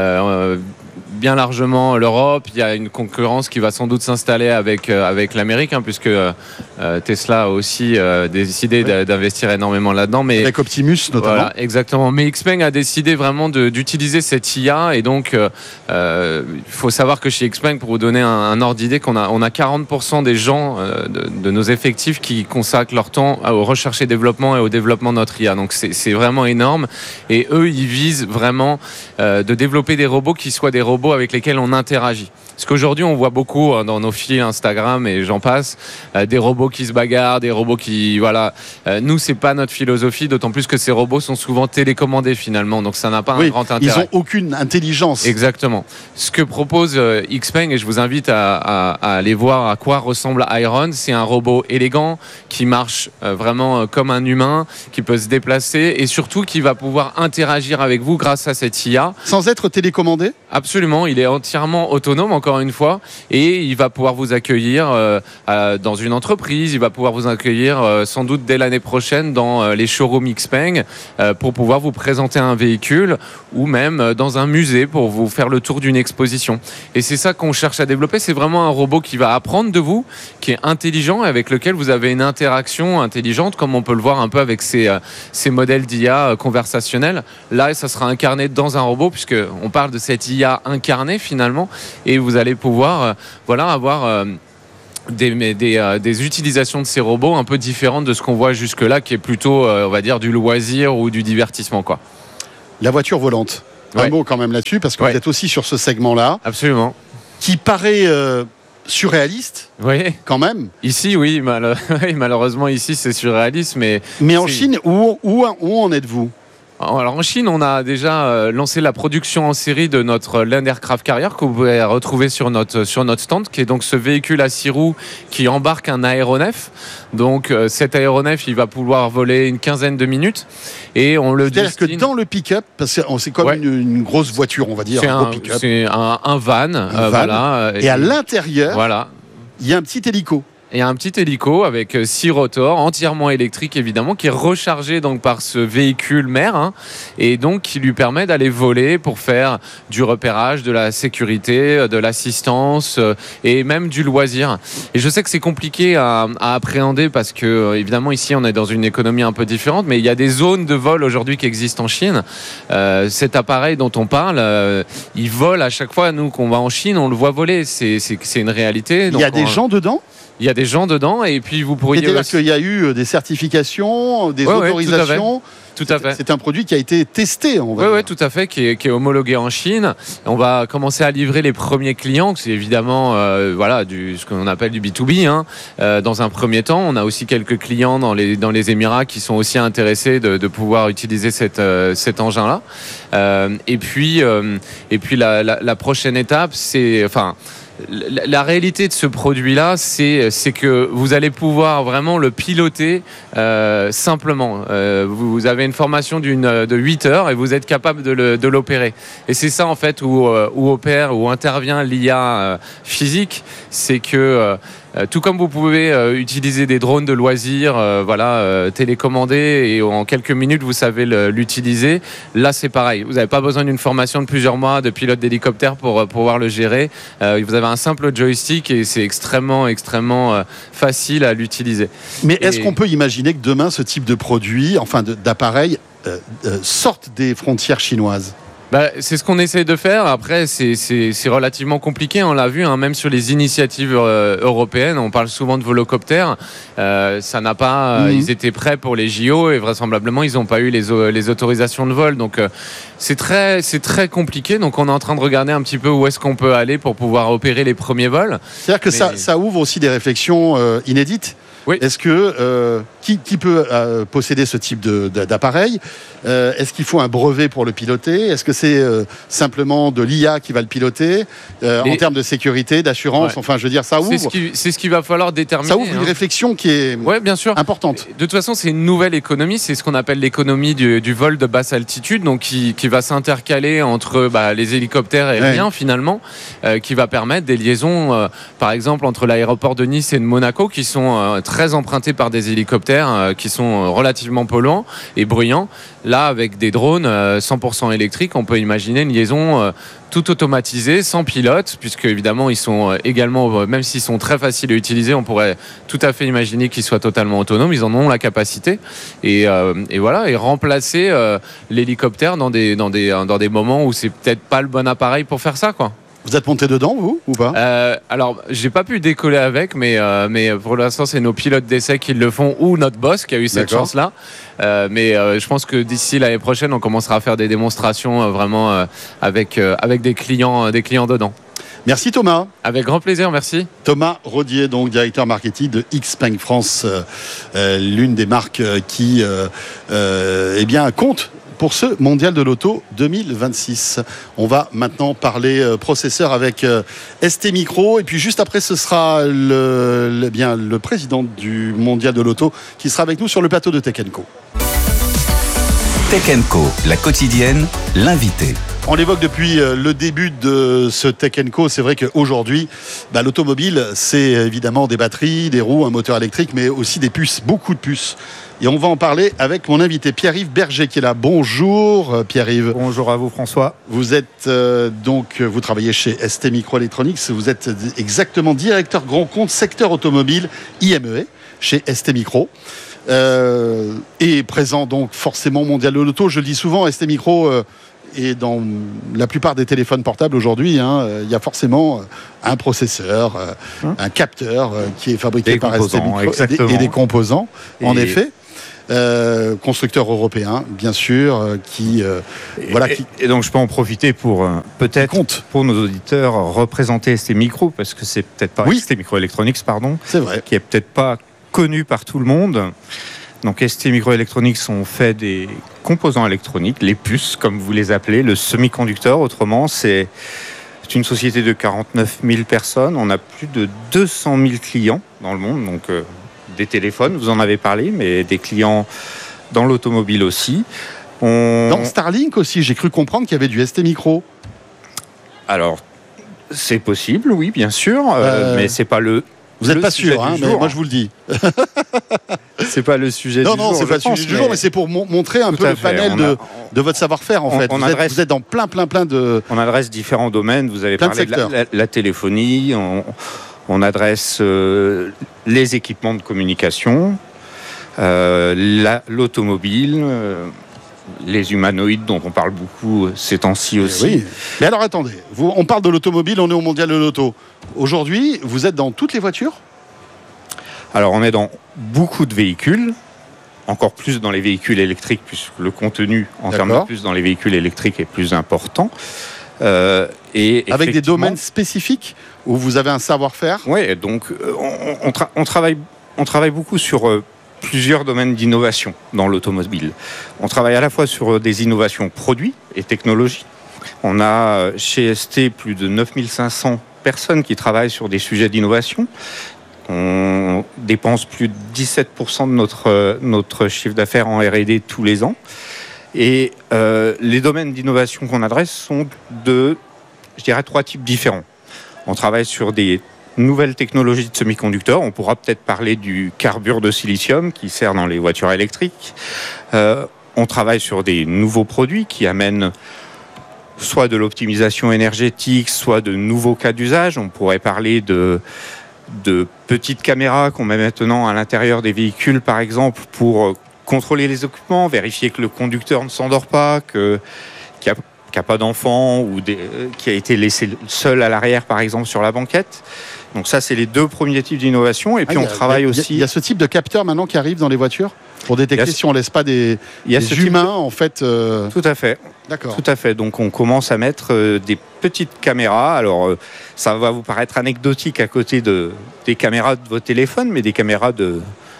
bien largement l'Europe. Il y a une concurrence qui va sans doute s'installer avec l'Amérique, puisque Tesla a aussi décidé d'investir énormément là-dedans. Mais, avec Optimus notamment. Voilà, exactement. Mais Xpeng a décidé vraiment d'utiliser cette IA. Et donc, il faut savoir que chez Xpeng, pour vous donner un ordre d'idée, on a 40% des gens de nos effectifs qui consacrent leur temps au recherche et développement et au développement de notre IA. Donc, c'est vraiment énorme. Et eux, ils visent vraiment de développer des robots qui soient des robots avec lesquels on interagit. Parce qu'aujourd'hui, on voit beaucoup dans nos fils Instagram et j'en passe, des robots qui se bagarrent, des robots qui... Voilà. Nous, c'est pas notre philosophie, d'autant plus que ces robots sont souvent télécommandés finalement, donc ça n'a pas un grand intérêt. Ils n'ont aucune intelligence. Exactement. Ce que propose Xpeng, et je vous invite à aller voir à quoi ressemble Iron, c'est un robot élégant qui marche vraiment comme un humain, qui peut se déplacer et surtout qui va pouvoir interagir avec vous grâce à cette IA. Sans être télécommandé ? Absolument. effectivement, il est entièrement autonome, encore une fois, et il va pouvoir vous accueillir dans une entreprise, il va pouvoir vous accueillir sans doute dès l'année prochaine dans les showrooms Xpeng pour pouvoir vous présenter un véhicule ou même dans un musée pour vous faire le tour d'une exposition. Et c'est ça qu'on cherche à développer, c'est vraiment un robot qui va apprendre de vous, qui est intelligent, avec lequel vous avez une interaction intelligente, comme on peut le voir un peu avec ces modèles d'IA conversationnels. Là, ça sera incarné dans un robot, puisqu'on parle de cette IA incarnée finalement, et vous allez pouvoir avoir des utilisations de ces robots un peu différentes de ce qu'on voit jusque-là, qui est plutôt, on va dire, du loisir ou du divertissement, quoi. La voiture volante. Un mot quand même là-dessus, parce que vous êtes aussi sur ce segment-là. Absolument. Qui paraît surréaliste, quand même. Ici, oui, malheureusement, ici, c'est surréaliste. Mais en Chine, où en êtes-vous ? Alors en Chine, on a déjà lancé la production en série de notre Land Aircraft Carrier que vous pouvez retrouver sur notre stand, qui est donc ce véhicule à 6 roues qui embarque un aéronef. Donc cet aéronef, il va pouvoir voler une quinzaine de minutes. Et on le C'est-à-dire que dans le pick-up, parce que c'est comme une grosse voiture, on va dire, un gros pick-up. C'est un van. Voilà. Et à l'intérieur, voilà, il y a un petit hélico. Il y a un petit hélico avec 6 rotors, entièrement électrique évidemment, qui est rechargé donc par ce véhicule mère, et donc qui lui permet d'aller voler pour faire du repérage, de la sécurité, de l'assistance et même du loisir. Et je sais que c'est compliqué à appréhender parce que évidemment ici on est dans une économie un peu différente, mais il y a des zones de vol aujourd'hui qui existent en Chine. Cet appareil dont on parle, il vole à chaque fois. Nous, qu'on va en Chine, on le voit voler. C'est une réalité. Donc, il y a des gens dedans ? Il y a des gens dedans, et puis vous pourriez... C'est-à-dire qu'il y a eu des certifications, des autorisations. Tout à fait. C'est un produit qui a été testé, on va dire. Oui, tout à fait, qui est homologué en Chine. On va commencer à livrer les premiers clients. C'est évidemment ce qu'on appelle du B2B. Dans un premier temps, on a aussi quelques clients dans les Émirats qui sont aussi intéressés de pouvoir utiliser cet engin-là. Et puis la prochaine étape, c'est... La réalité de ce produit-là, c'est que vous allez pouvoir vraiment le piloter simplement. Vous avez une formation de 8 heures et vous êtes capable de l'opérer. Et c'est ça en fait où intervient l'IA physique, c'est que tout comme vous pouvez utiliser des drones de loisirs, télécommandés, et en quelques minutes vous savez l'utiliser. Là c'est pareil, vous n'avez pas besoin d'une formation de plusieurs mois de pilote d'hélicoptère pour pouvoir le gérer. Vous avez un simple joystick et c'est extrêmement facile à l'utiliser. Mais est-ce qu'on peut imaginer que demain ce type de produit, d'appareil, sorte des frontières chinoises ? C'est ce qu'on essaie de faire. Après, c'est relativement compliqué. On l'a vu, même sur les initiatives européennes. On parle souvent de volocoptères. Ça n'a pas. Ils étaient prêts pour les JO et vraisemblablement ils n'ont pas eu les autorisations de vol. Donc c'est très compliqué. Donc on est en train de regarder un petit peu où est-ce qu'on peut aller pour pouvoir opérer les premiers vols. C'est-à-dire que ça ouvre aussi des réflexions inédites. Oui. Est-ce que qui peut posséder ce type d'appareil ? Est-ce qu'il faut un brevet pour le piloter ? Est-ce que c'est simplement de l'IA qui va le piloter en termes de sécurité, d'assurance ? Ouais. Je veux dire, ça ouvre. C'est ce qu'il va falloir déterminer. Ça ouvre une réflexion qui est bien sûr importante. De toute façon, c'est une nouvelle économie. C'est ce qu'on appelle l'économie du vol de basse altitude, donc qui va s'intercaler entre les hélicoptères aériens finalement, qui va permettre des liaisons, par exemple entre l'aéroport de Nice et de Monaco, qui sont très empruntés par des hélicoptères qui sont relativement polluants et bruyants. Là, avec des drones 100% électriques, on peut imaginer une liaison tout automatisée, sans pilote, puisque évidemment ils sont également, même s'ils sont très faciles à utiliser, on pourrait tout à fait imaginer qu'ils soient totalement autonomes. Ils en ont la capacité et remplacer l'hélicoptère dans des moments où c'est peut-être pas le bon appareil pour faire ça, quoi. Vous êtes monté dedans, vous, ou pas ? Alors, j'ai pas pu décoller avec, mais pour l'instant, c'est nos pilotes d'essai qui le font, ou notre boss qui a eu cette chance-là. Mais je pense que d'ici l'année prochaine, on commencera à faire des démonstrations vraiment avec des clients dedans. Merci Thomas. Avec grand plaisir, merci. Thomas Rodier, donc directeur marketing de Xpeng France, l'une des marques qui compte pour ce Mondial de l'Auto 2026. On va maintenant parler processeur avec ST Micro, et puis juste après ce sera le président du Mondial de l'Auto qui sera avec nous sur le plateau de Tech & Co. Tech & Co, la quotidienne, l'invité. On l'évoque depuis le début de ce Tech & Co. C'est vrai qu'aujourd'hui, l'automobile, c'est évidemment des batteries, des roues, un moteur électrique, mais aussi des puces, beaucoup de puces. Et on va en parler avec mon invité Pierre-Yves Berger qui est là. Bonjour Pierre-Yves. Bonjour à vous François. Vous êtes vous travaillez chez ST Microelectronics. Vous êtes exactement directeur grand compte secteur automobile IMEA chez ST Micro. Et présent donc forcément mondial de l'auto. Je le dis souvent, ST Micro et dans la plupart des téléphones portables aujourd'hui, il y a forcément un processeur, un capteur qui est fabriqué par ST Micro et des composants, en effet. Constructeur européen, bien sûr, Et donc, je peux en profiter pour peut-être, pour nos auditeurs, représenter ST Micro, parce que c'est peut-être pas ST Microelectronics, pardon, c'est vrai, qui est peut-être pas connu par tout le monde. Donc ST Microelectronics ont fait des composants électroniques, les puces comme vous les appelez, le semi-conducteur autrement. C'est une société de 49 000 personnes. On a plus de 200 000 clients dans le monde, donc des téléphones, vous en avez parlé, mais des clients dans l'automobile aussi. Dans Starlink aussi, j'ai cru comprendre qu'il y avait du ST Micro. Alors, c'est possible, oui, bien sûr, mais c'est pas le... Vous n'êtes pas sûr, mais moi je vous le dis. C'est pas le sujet du jour. Non, c'est pas le sujet du jour, mais c'est pour montrer un peu le panel de votre savoir-faire en fait. Vous êtes dans plein de... On adresse différents domaines. Vous avez parlé de la téléphonie, on adresse les équipements de communication, l'automobile, les humanoïdes dont on parle beaucoup ces temps-ci aussi. Oui. Mais alors attendez, on parle de l'automobile, on est au mondial de l'auto. Aujourd'hui, vous êtes dans toutes les voitures ? Alors on est dans beaucoup de véhicules, encore plus dans les véhicules électriques, puisque le contenu en termes de plus dans les véhicules électriques est plus important. Et avec des domaines spécifiques où vous avez un savoir-faire ? Oui, donc on travaille beaucoup sur plusieurs domaines d'innovation dans l'automobile. On travaille à la fois sur des innovations produits et technologies. On a chez ST plus de 9500 personnes qui travaillent sur des sujets d'innovation. On dépense plus de 17% de notre chiffre d'affaires en R&D tous les ans. Et les domaines d'innovation qu'on adresse sont de, je dirais, 3 types différents. On travaille sur des nouvelles technologies de semi-conducteurs. On pourra peut-être parler du carbure de silicium qui sert dans les voitures électriques. On travaille sur des nouveaux produits qui amènent soit de l'optimisation énergétique, soit de nouveaux cas d'usage. On pourrait parler de petites caméras qu'on met maintenant à l'intérieur des véhicules, par exemple, pour contrôler les occupants, vérifier que le conducteur ne s'endort pas, qu'il n'y a pas d'enfant ou qui a été laissé seul à l'arrière, par exemple, sur la banquette. Donc ça, c'est les 2 premiers types d'innovation. Et puis on travaille aussi... Il y a ce type de capteur maintenant qui arrive dans les voitures pour détecter si on ne laisse pas des humains, en fait... Tout à fait. D'accord. Tout à fait. Donc on commence à mettre des petites caméras. Alors ça va vous paraître anecdotique à côté des caméras de vos téléphones, mais des caméras de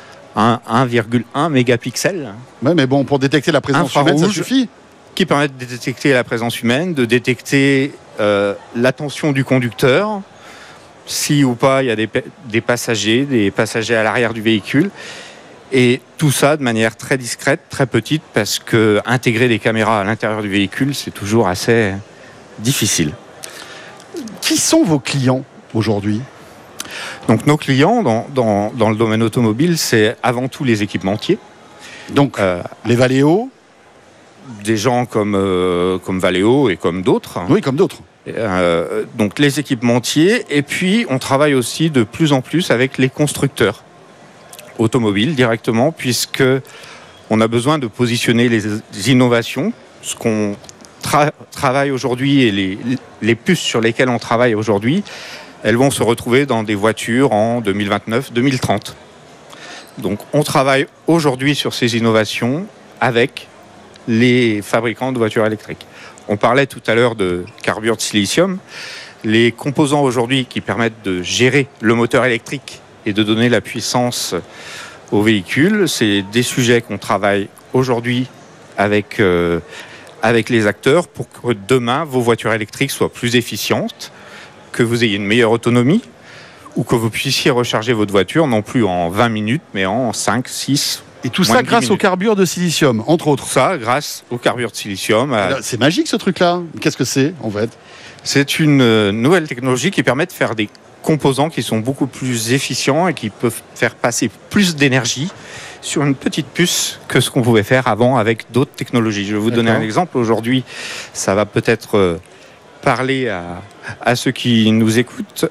1,1 mégapixels. Ouais, mais bon, pour détecter la présence humaine, ça suffit. Qui permettent de détecter la présence humaine, de détecter l'attention du conducteur, si ou pas il y a des passagers à l'arrière du véhicule. Et tout ça de manière très discrète, très petite, parce que intégrer des caméras à l'intérieur du véhicule, c'est toujours assez difficile. Qui sont vos clients aujourd'hui ? Donc nos clients dans le domaine automobile, c'est avant tout les équipementiers. Donc les Valeo ? Des gens comme Valeo et comme d'autres. Oui, comme d'autres. Donc les équipementiers. Et puis on travaille aussi de plus en plus avec les constructeurs automobiles directement, puisque on a besoin de positionner les innovations. Ce qu'on travaille aujourd'hui et les puces sur lesquelles on travaille aujourd'hui, elles vont se retrouver dans des voitures en 2029-2030. Donc on travaille aujourd'hui sur ces innovations avec les fabricants de voitures électriques. On parlait tout à l'heure de carbure de silicium. Les composants aujourd'hui qui permettent de gérer le moteur électrique et de donner la puissance au véhicule, c'est des sujets qu'on travaille aujourd'hui avec les acteurs pour que demain, vos voitures électriques soient plus efficientes, que vous ayez une meilleure autonomie ou que vous puissiez recharger votre voiture non plus en 20 minutes, mais en 5, 6, Et tout ça grâce au carbure de silicium, entre autres. Ça, grâce au carbure de silicium. C'est magique ce truc-là. Qu'est-ce que c'est en fait ? C'est une nouvelle technologie qui permet de faire des composants qui sont beaucoup plus efficients et qui peuvent faire passer plus d'énergie sur une petite puce que ce qu'on pouvait faire avant avec d'autres technologies. Je vais vous donner un exemple. Aujourd'hui, ça va peut-être parler à ceux qui nous écoutent.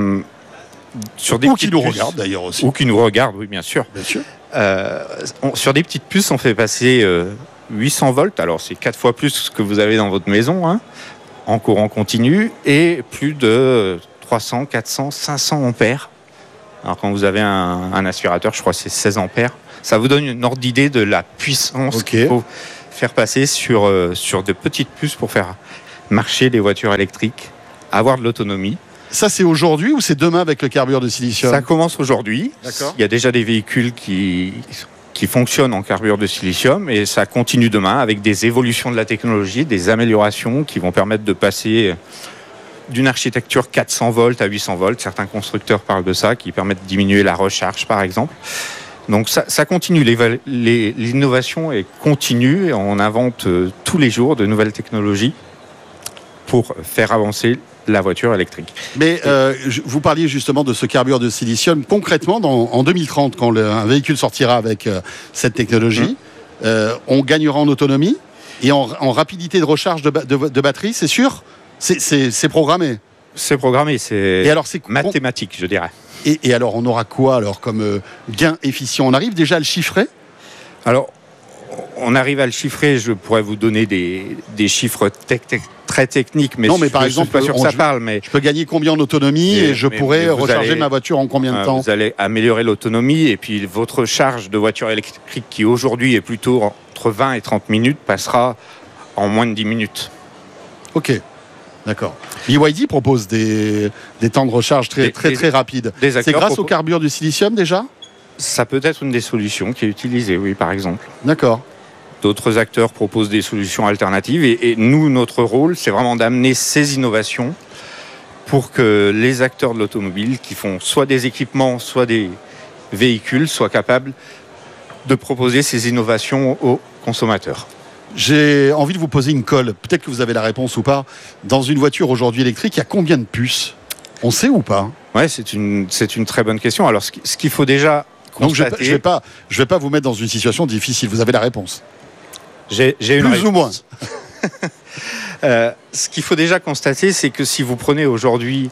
Sur des qui nous regardent d'ailleurs aussi. Ou qui nous regardent, oui, bien sûr. Bien sûr. Sur des petites puces, on fait passer 800 volts. Alors, c'est 4 fois plus que vous avez dans votre maison, en courant continu, et plus de 300, 400, 500 ampères. Alors, quand vous avez un aspirateur, je crois que c'est 16 ampères. Ça vous donne une ordre d'idée de la puissance qu'il faut faire passer sur de petites puces pour faire marcher les voitures électriques, avoir de l'autonomie. Ça, c'est aujourd'hui ou c'est demain avec le carbure de silicium ? Ça commence aujourd'hui. D'accord. Il y a déjà des véhicules qui fonctionnent en carbure de silicium et ça continue demain avec des évolutions de la technologie, des améliorations qui vont permettre de passer d'une architecture 400 volts à 800 volts. Certains constructeurs parlent de ça, qui permettent de diminuer la recharge, par exemple. Donc ça continue. L'innovation est continue et on invente tous les jours de nouvelles technologies pour faire avancer la voiture électrique. Mais vous parliez justement de ce carbure de silicium. Concrètement, en 2030, quand un véhicule sortira avec cette technologie, on gagnera en autonomie et en rapidité de recharge de batterie, c'est sûr ? C'est programmé ? C'est programmé, c'est mathématique, je dirais. Et alors, on aura quoi alors comme gain efficient ? On arrive déjà à le chiffrer ? Alors, on arrive à le chiffrer. Je pourrais vous donner des chiffres très techniques, mais par exemple, pas sûr que ça parle. Mais je peux gagner combien en autonomie et je pourrais recharger ma voiture en combien de temps ? Vous allez améliorer l'autonomie et puis votre charge de voiture électrique qui aujourd'hui est plutôt entre 20 et 30 minutes passera en moins de 10 minutes. Ok. D'accord. BYD propose des temps de recharge très rapides. C'est grâce au carbure du silicium déjà ? Ça peut être une des solutions qui est utilisée, oui, par exemple. D'accord. D'autres acteurs proposent des solutions alternatives et nous, notre rôle, c'est vraiment d'amener ces innovations pour que les acteurs de l'automobile qui font soit des équipements, soit des véhicules, soient capables de proposer ces innovations aux consommateurs. J'ai envie de vous poser une colle. Peut-être que vous avez la réponse ou pas. Dans une voiture aujourd'hui électrique, il y a combien de puces ? On sait ou pas ? Ouais, c'est une très bonne question. Alors, ce qu'il faut déjà constater... Donc, je vais pas vous mettre dans une situation difficile. Vous avez la réponse. J'ai une plus ou moins. Ce qu'il faut déjà constater, c'est que si vous prenez aujourd'hui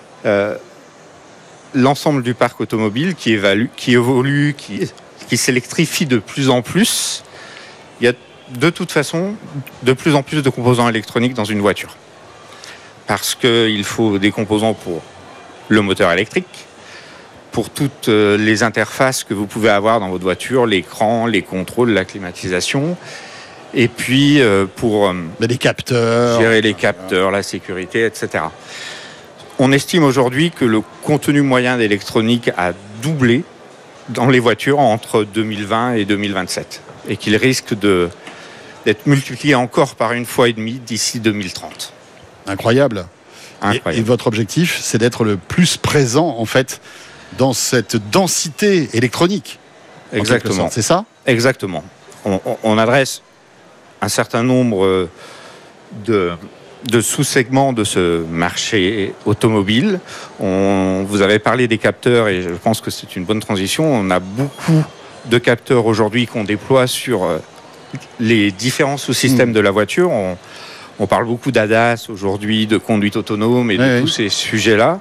l'ensemble du parc automobile qui évolue, qui s'électrifie de plus en plus, il y a de toute façon de plus en plus de composants électroniques dans une voiture. Parce qu'il faut des composants pour le moteur électrique, pour toutes les interfaces que vous pouvez avoir dans votre voiture, l'écran, les contrôles, la climatisation, et puis pour les capteurs, gérer les capteurs, la sécurité, etc. On estime aujourd'hui que le contenu moyen d'électronique a doublé dans les voitures entre 2020 et 2027, et qu'il risque d'être multiplié encore par 1,5 fois d'ici 2030. Incroyable. Et votre objectif, c'est d'être le plus présent, en fait, dans cette densité électronique. Exactement. C'est ça ? Exactement. On adresse un certain nombre de sous-segments de ce marché automobile. Vous avez parlé des capteurs et je pense que c'est une bonne transition. On a beaucoup de capteurs aujourd'hui qu'on déploie sur les différents sous-systèmes de la voiture. On parle beaucoup d'ADAS aujourd'hui, de conduite autonome et de tous ces sujets-là.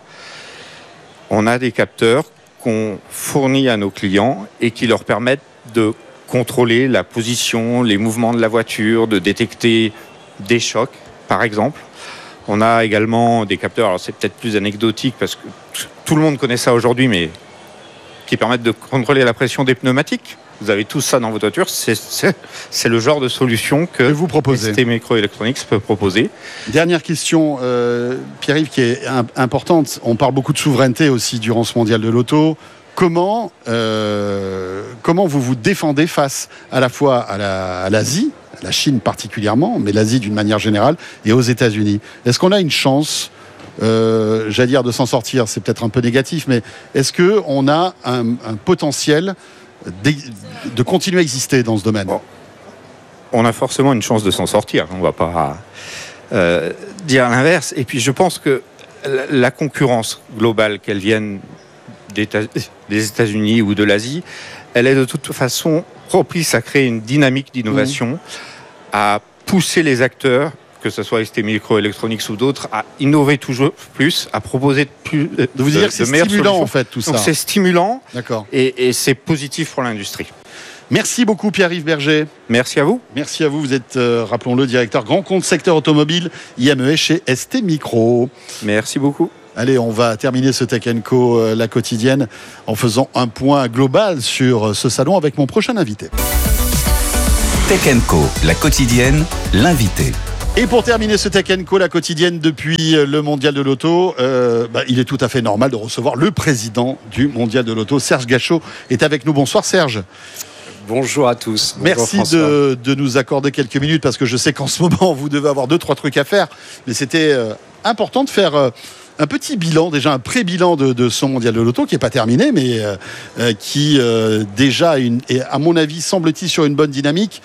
On a des capteurs qu'on fournit à nos clients et qui leur permettent de contrôler la position, les mouvements de la voiture, de détecter des chocs, par exemple. On a également des capteurs, alors c'est peut-être plus anecdotique parce que tout le monde connaît ça aujourd'hui, mais qui permettent de contrôler la pression des pneumatiques. Vous avez tout ça dans votre voiture, c'est le genre de solution que vous proposez. ST Microelectronics peut proposer. Dernière question, Pierre-Yves, qui est importante. On parle beaucoup de souveraineté aussi durant ce mondial de l'auto. Comment vous vous défendez face à la fois à l'Asie, à la Chine particulièrement, mais l'Asie d'une manière générale, et aux États-Unis ? Est-ce qu'on a une chance, j'allais dire, de s'en sortir ? C'est peut-être un peu négatif, mais est-ce qu'on a un potentiel de continuer à exister dans ce domaine? On a forcément une chance de s'en sortir. On ne va pas dire l'inverse. Et puis je pense que la concurrence globale, qu'elle vienne des États-Unis ou de l'Asie, elle est de toute façon propice à créer une dynamique d'innovation, à pousser les acteurs, que ce soit ST Microelectronics ou d'autres, à innover toujours plus, à proposer plus de vous dire que c'est stimulant solutions. en fait tout ça. Donc c'est stimulant. D'accord. Et c'est positif pour l'industrie. Merci beaucoup Pierre-Yves Berger. Merci à vous. Merci à vous. Vous êtes, rappelons-le, directeur grand compte secteur automobile IMES chez ST Micro. Merci beaucoup. Allez, on va terminer ce Tech & Co, la quotidienne, en faisant un point global sur ce salon avec mon prochain invité. Tech & Co, la quotidienne, l'invité. Et pour terminer ce Tech & Co, la quotidienne depuis le Mondial de l'Auto, il est tout à fait normal de recevoir le président du Mondial de l'Auto. Serge Gachot est avec nous. Bonsoir Serge. Bonjour à tous. Merci de nous accorder quelques minutes parce que je sais qu'en ce moment vous devez avoir 2-3 trucs à faire. Mais c'était important de faire un petit bilan, déjà un pré-bilan de ce Mondial de l'Auto qui n'est pas terminé mais qui déjà est, à mon avis, semble-t-il sur une bonne dynamique.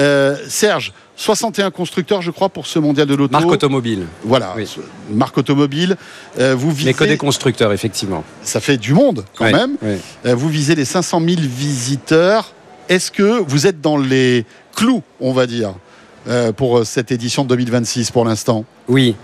Serge, 61 constructeurs, je crois, pour ce Mondial de l'Auto. Marque automobile. Voilà, oui. Marque automobile. Vous visez... Mais que des constructeurs, effectivement. Ça fait du monde, quand même. Oui. Vous visez les 500 000 visiteurs. Est-ce que vous êtes dans les clous, on va dire, pour cette édition de 2026 pour l'instant? Oui.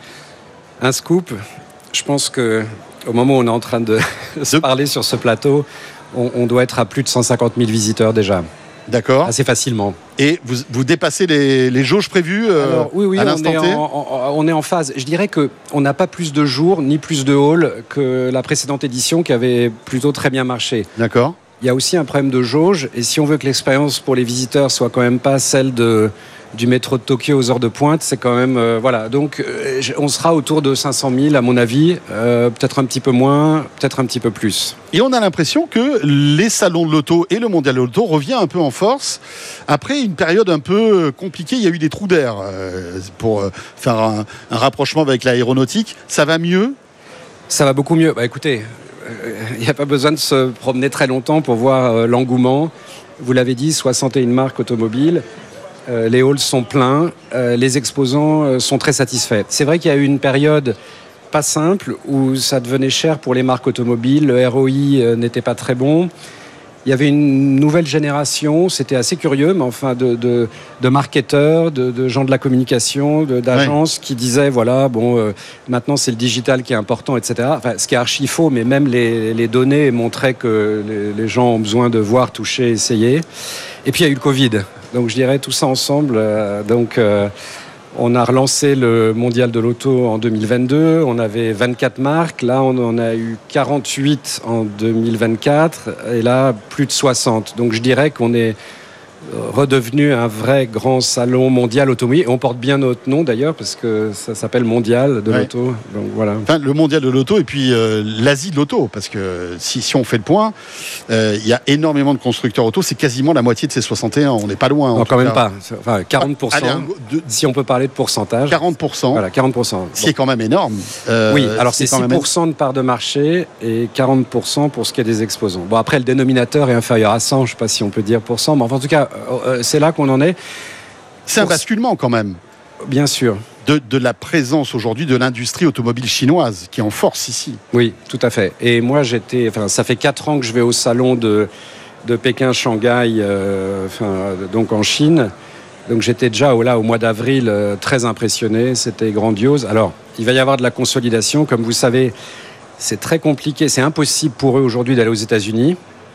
Un scoop. Je pense qu'au moment où on est en train de se parler sur ce plateau, on doit être à plus de 150 000 visiteurs déjà. D'accord. Assez facilement. Et vous dépassez les jauges prévues oui, à l'instant T? On est en phase. Je dirais qu'on n'a pas plus de jours ni plus de halls que la précédente édition qui avait plutôt très bien marché. D'accord. Il y a aussi un problème de jauge. Et si on veut que l'expérience pour les visiteurs soit quand même pas celle du métro de Tokyo aux heures de pointe, c'est quand même... voilà. Donc, on sera autour de 500 000, à mon avis. Peut-être un petit peu moins, peut-être un petit peu plus. Et on a l'impression que les salons de l'auto et le Mondial de l'Auto revient un peu en force. Après une période un peu compliquée, il y a eu des trous d'air pour faire un rapprochement avec l'aéronautique. Ça va mieux? Ça va beaucoup mieux. Bah, écoutez, il n'y a pas besoin de se promener très longtemps pour voir l'engouement. Vous l'avez dit, 61 marques automobiles. Les halls sont pleins, les exposants sont très satisfaits. C'est vrai qu'il y a eu une période pas simple où ça devenait cher pour les marques automobiles, le ROI n'était pas très bon. Il y avait une nouvelle génération, c'était assez curieux, mais enfin de marketeurs, de gens de la communication, d'agences qui disaient voilà, maintenant c'est le digital qui est important, etc. Enfin, ce qui est archi faux, mais même les données montraient que les gens ont besoin de voir, toucher, essayer. Et puis il y a eu le Covid. Donc je dirais tout ça ensemble. On a relancé le Mondial de l'Auto en 2022. On avait 24 marques. Là, on en a eu 48 en 2024. Et là, plus de 60. Donc je dirais qu'on est redevenu un vrai grand salon mondial automobile. Et on porte bien notre nom d'ailleurs parce que ça s'appelle Mondial de l'Auto. Donc voilà. Enfin, le Mondial de l'Auto et puis l'Asie de l'Auto. Parce que si on fait le point, il y a énormément de constructeurs auto. C'est quasiment la moitié de ces 61. On n'est pas loin. Non, quand même pas. Enfin, 40%. Si on peut parler de pourcentage. 40%. Voilà, 40%. Ce qui est quand même énorme. Oui, alors c'est 6% de part de marché et 40% pour ce qui est des exposants. Bon, après, le dénominateur est inférieur à 100. Je ne sais pas si on peut dire %. Mais enfin, en tout cas, c'est là qu'on en est. C'est un basculement quand même. Bien sûr. De la présence aujourd'hui de l'industrie automobile chinoise qui est en force ici. Oui, tout à fait. Et moi, ça fait 4 ans que je vais au salon de Pékin-Shanghai, donc en Chine. Donc j'étais déjà au mois d'avril très impressionné. C'était grandiose. Alors, il va y avoir de la consolidation. Comme vous savez, c'est très compliqué. C'est impossible pour eux aujourd'hui d'aller aux États-Unis.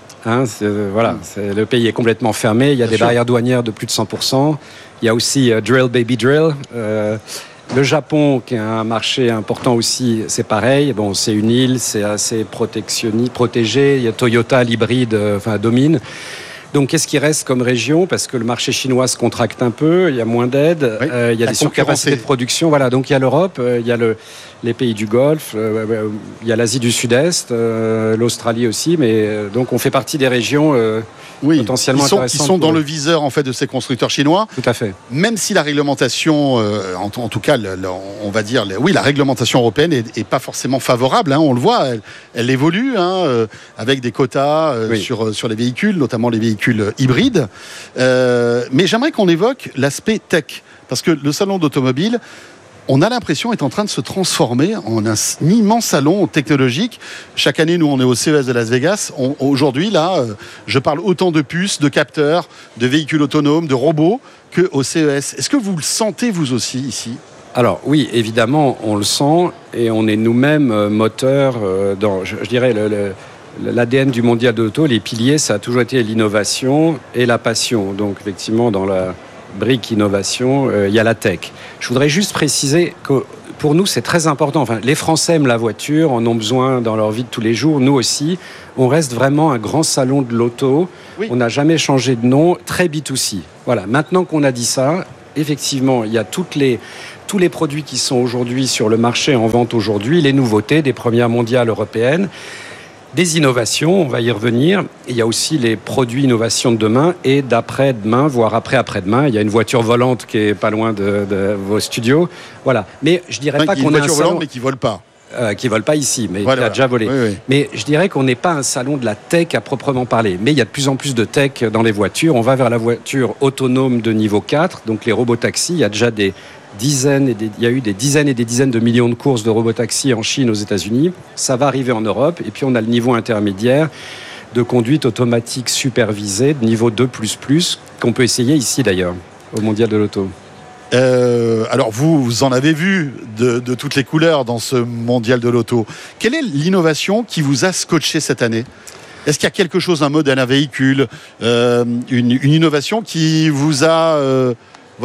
Le pays est complètement fermé. Il y a des barrières douanières de plus de 100%. Il y a aussi Drill Baby Drill. Le Japon, qui est un marché important aussi, c'est pareil. Bon, c'est une île, c'est assez protégé. Il y a Toyota, l'hybride, domine. Donc, qu'est-ce qui reste comme région ? Parce que le marché chinois se contracte un peu, il y a moins d'aides, il y a des surcapacités de production. Voilà, donc il y a l'Europe, il y a les pays du Golfe, il y a l'Asie du Sud-Est, l'Australie aussi, mais donc on fait partie des régions potentiellement intéressantes. Qui sont dans le viseur en fait de ces constructeurs chinois. Tout à fait. Même si la réglementation, en tout cas, on va dire, la réglementation européenne est pas forcément favorable. On le voit, elle évolue avec des quotas sur les véhicules, notamment les véhicules hybrides. Mais j'aimerais qu'on évoque l'aspect tech, parce que le salon d'automobile, on a l'impression, est en train de se transformer en un immense salon technologique. Chaque année, nous, on est au CES de Las Vegas. Aujourd'hui, là, je parle autant de puces, de capteurs, de véhicules autonomes, de robots qu'au CES. Est-ce que vous le sentez, vous aussi, ici ? Alors oui, évidemment, on le sent et on est nous-mêmes moteurs dans, je dirais, l'ADN du mondial de l'auto. Les piliers, ça a toujours été l'innovation et la passion. Donc effectivement, dans la brique innovation, il y a la tech. Je voudrais juste préciser que pour nous, c'est très important. Enfin, les Français aiment la voiture, en ont besoin dans leur vie de tous les jours. Nous aussi, on reste vraiment un grand salon de l'auto. Oui. On n'a jamais changé de nom, très B2C. Voilà, maintenant qu'on a dit ça, effectivement, il y a tous les produits qui sont aujourd'hui sur le marché en vente aujourd'hui, les nouveautés des premières mondiales européennes, des innovations, on va y revenir. Et il y a aussi les produits innovations de demain et d'après-demain, voire après-demain. Il y a une voiture volante qui est pas loin de vos studios. Voilà. Mais je dirais pas qu'on est un salon... Une voiture volante, mais qui vole pas. Qui ne vole pas ici, mais qui a déjà volé. Oui. Mais je dirais qu'on n'est pas un salon de la tech à proprement parler. Mais il y a de plus en plus de tech dans les voitures. On va vers la voiture autonome de niveau 4, donc les robotaxis. Il y a déjà il y a eu des dizaines et des dizaines de millions de courses de robotaxis en Chine, aux États-Unis. Ça va arriver en Europe. Et puis on a le niveau intermédiaire de conduite automatique supervisée, de niveau 2++, qu'on peut essayer ici d'ailleurs, au Mondial de l'Auto. Alors vous en avez vu de toutes les couleurs dans ce mondial de l'auto. Quelle est l'innovation qui vous a scotché cette année ? Est-ce qu'il y a quelque chose, un modèle, un véhicule, une innovation qui vous a impressionné ?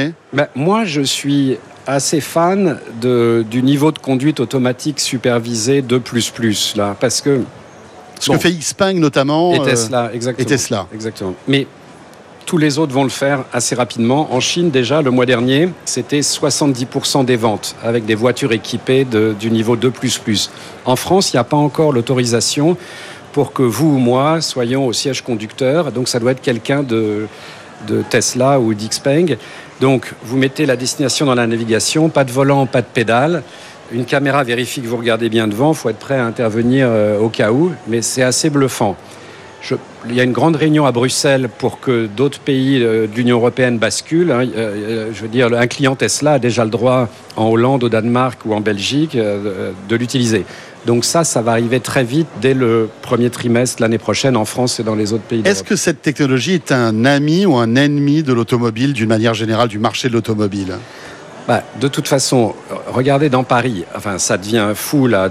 Moi, je suis assez fan du niveau de conduite automatique supervisée 2++, là, parce que... Ce que fait Xpeng notamment. Et Tesla, exactement. Exactement. Mais tous les autres vont le faire assez rapidement. En Chine, déjà, le mois dernier, c'était 70% des ventes avec des voitures équipées du niveau 2++. En France, il n'y a pas encore l'autorisation pour que vous ou moi soyons au siège conducteur. Donc, ça doit être quelqu'un de Tesla ou d'Xpeng. Donc, vous mettez la destination dans la navigation, pas de volant, pas de pédale. Une caméra vérifie que vous regardez bien devant. Il faut être prêt à intervenir au cas où, mais c'est assez bluffant. Il y a une grande réunion à Bruxelles pour que d'autres pays de l'Union européenne basculent. Je veux dire, un client Tesla a déjà le droit en Hollande, au Danemark ou en Belgique de l'utiliser. Donc ça va arriver très vite dès le premier trimestre l'année prochaine en France et dans les autres pays d'Europe. Est-ce que cette technologie est un ami ou un ennemi de l'automobile, d'une manière générale, du marché de l'automobile ? De toute façon, regardez dans Paris, ça devient fou là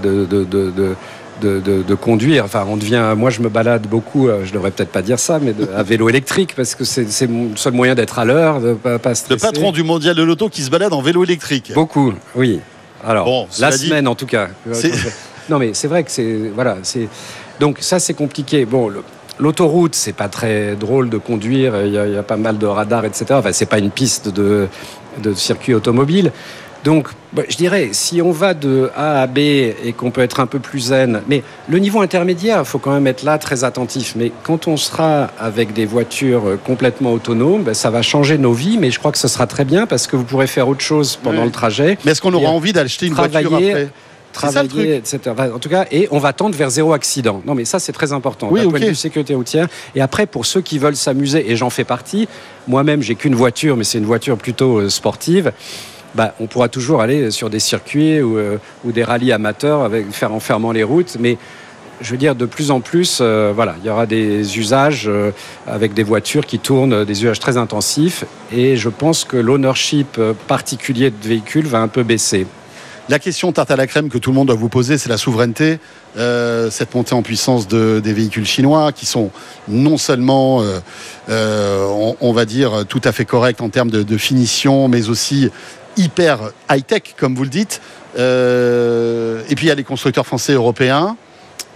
de conduire. Moi, je me balade beaucoup, je devrais peut-être pas dire ça, mais à vélo électrique, parce que c'est mon seul moyen d'être à l'heure, de pas stresser. Le patron du mondial de l'auto qui se balade en vélo électrique. Beaucoup, oui. Alors, la semaine en tout cas. Non, mais c'est vrai que donc ça, c'est compliqué. Bon, l'autoroute, c'est pas très drôle de conduire. Il y a pas mal de radars, etc. C'est pas une piste de circuit automobile. Donc, je dirais, si on va de A à B et qu'on peut être un peu plus zen, mais le niveau intermédiaire, il faut quand même être là très attentif. Mais quand on sera avec des voitures complètement autonomes, ça va changer nos vies, mais je crois que ce sera très bien parce que vous pourrez faire autre chose pendant le trajet. Mais est-ce qu'on aura envie d'acheter une voiture après ? Travailler, etc. En tout cas, et on va tendre vers zéro accident. Non, mais ça, c'est très important. D'un point de vue sécurité routière. Et après, pour ceux qui veulent s'amuser, et j'en fais partie, moi-même, j'ai qu'une voiture, mais c'est une voiture plutôt sportive. On pourra toujours aller sur des circuits ou des rallyes amateurs en fermant les routes. Mais je veux dire, de plus en plus, il y aura des usages avec des voitures qui tournent, des usages très intensifs. Et je pense que l'ownership particulier de véhicules va un peu baisser. La question tarte à la crème que tout le monde doit vous poser, c'est la souveraineté. Cette montée en puissance des véhicules chinois qui sont non seulement, on va dire, tout à fait corrects en termes de finition, mais aussi hyper high-tech, comme vous le dites. Et puis il y a les constructeurs français et européens.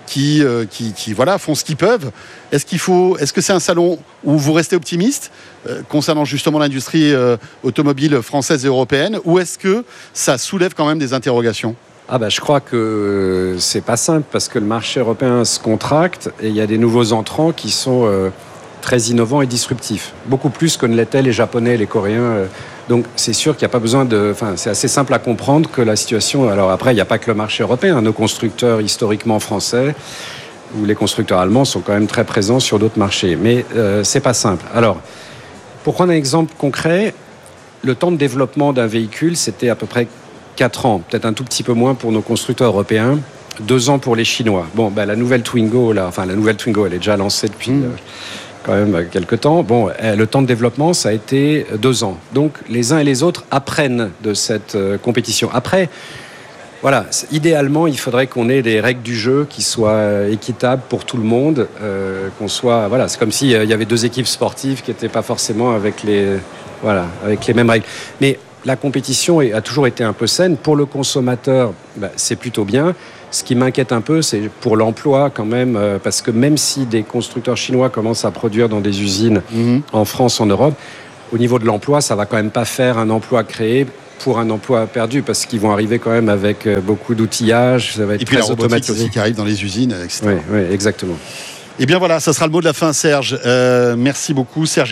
qui font ce qu'ils peuvent. Est-ce que c'est un salon où vous restez optimiste concernant justement l'industrie automobile française et européenne, ou est-ce que ça soulève quand même des interrogations ? Je crois que c'est pas simple parce que le marché européen se contracte et il y a des nouveaux entrants qui sont très innovants et disruptifs, beaucoup plus que ne l'étaient les Japonais et les Coréens. Donc c'est sûr qu'il n'y a pas besoin de... c'est assez simple à comprendre que la situation... Alors après, il n'y a pas que le marché européen. Nos constructeurs historiquement français ou les constructeurs allemands sont quand même très présents sur d'autres marchés. Mais c'est pas simple. Alors, pour prendre un exemple concret, le temps de développement d'un véhicule, c'était à peu près 4 ans, peut-être un tout petit peu moins pour nos constructeurs européens, 2 ans pour les Chinois. La nouvelle Twingo, elle est déjà lancée depuis quand même quelques temps. Le temps de développement, ça a été 2 ans. Donc, les uns et les autres apprennent de cette compétition. Après, voilà, idéalement, il faudrait qu'on ait des règles du jeu qui soient équitables pour tout le monde, qu'on soit... Voilà, c'est comme s'il y avait 2 équipes sportives qui n'étaient pas forcément avec les mêmes règles. Mais la compétition a toujours été un peu saine. Pour le consommateur, c'est plutôt bien. Ce qui m'inquiète un peu, c'est pour l'emploi quand même, parce que même si des constructeurs chinois commencent à produire dans des usines en France, en Europe, au niveau de l'emploi, ça va quand même pas faire un emploi créé pour un emploi perdu, parce qu'ils vont arriver quand même avec beaucoup d'outillage, ça va être très automatisé. Et puis la robotique aussi qui arrive dans les usines, etc. Oui, exactement. Et bien voilà, ça sera le mot de la fin, Serge. Merci beaucoup, Serge.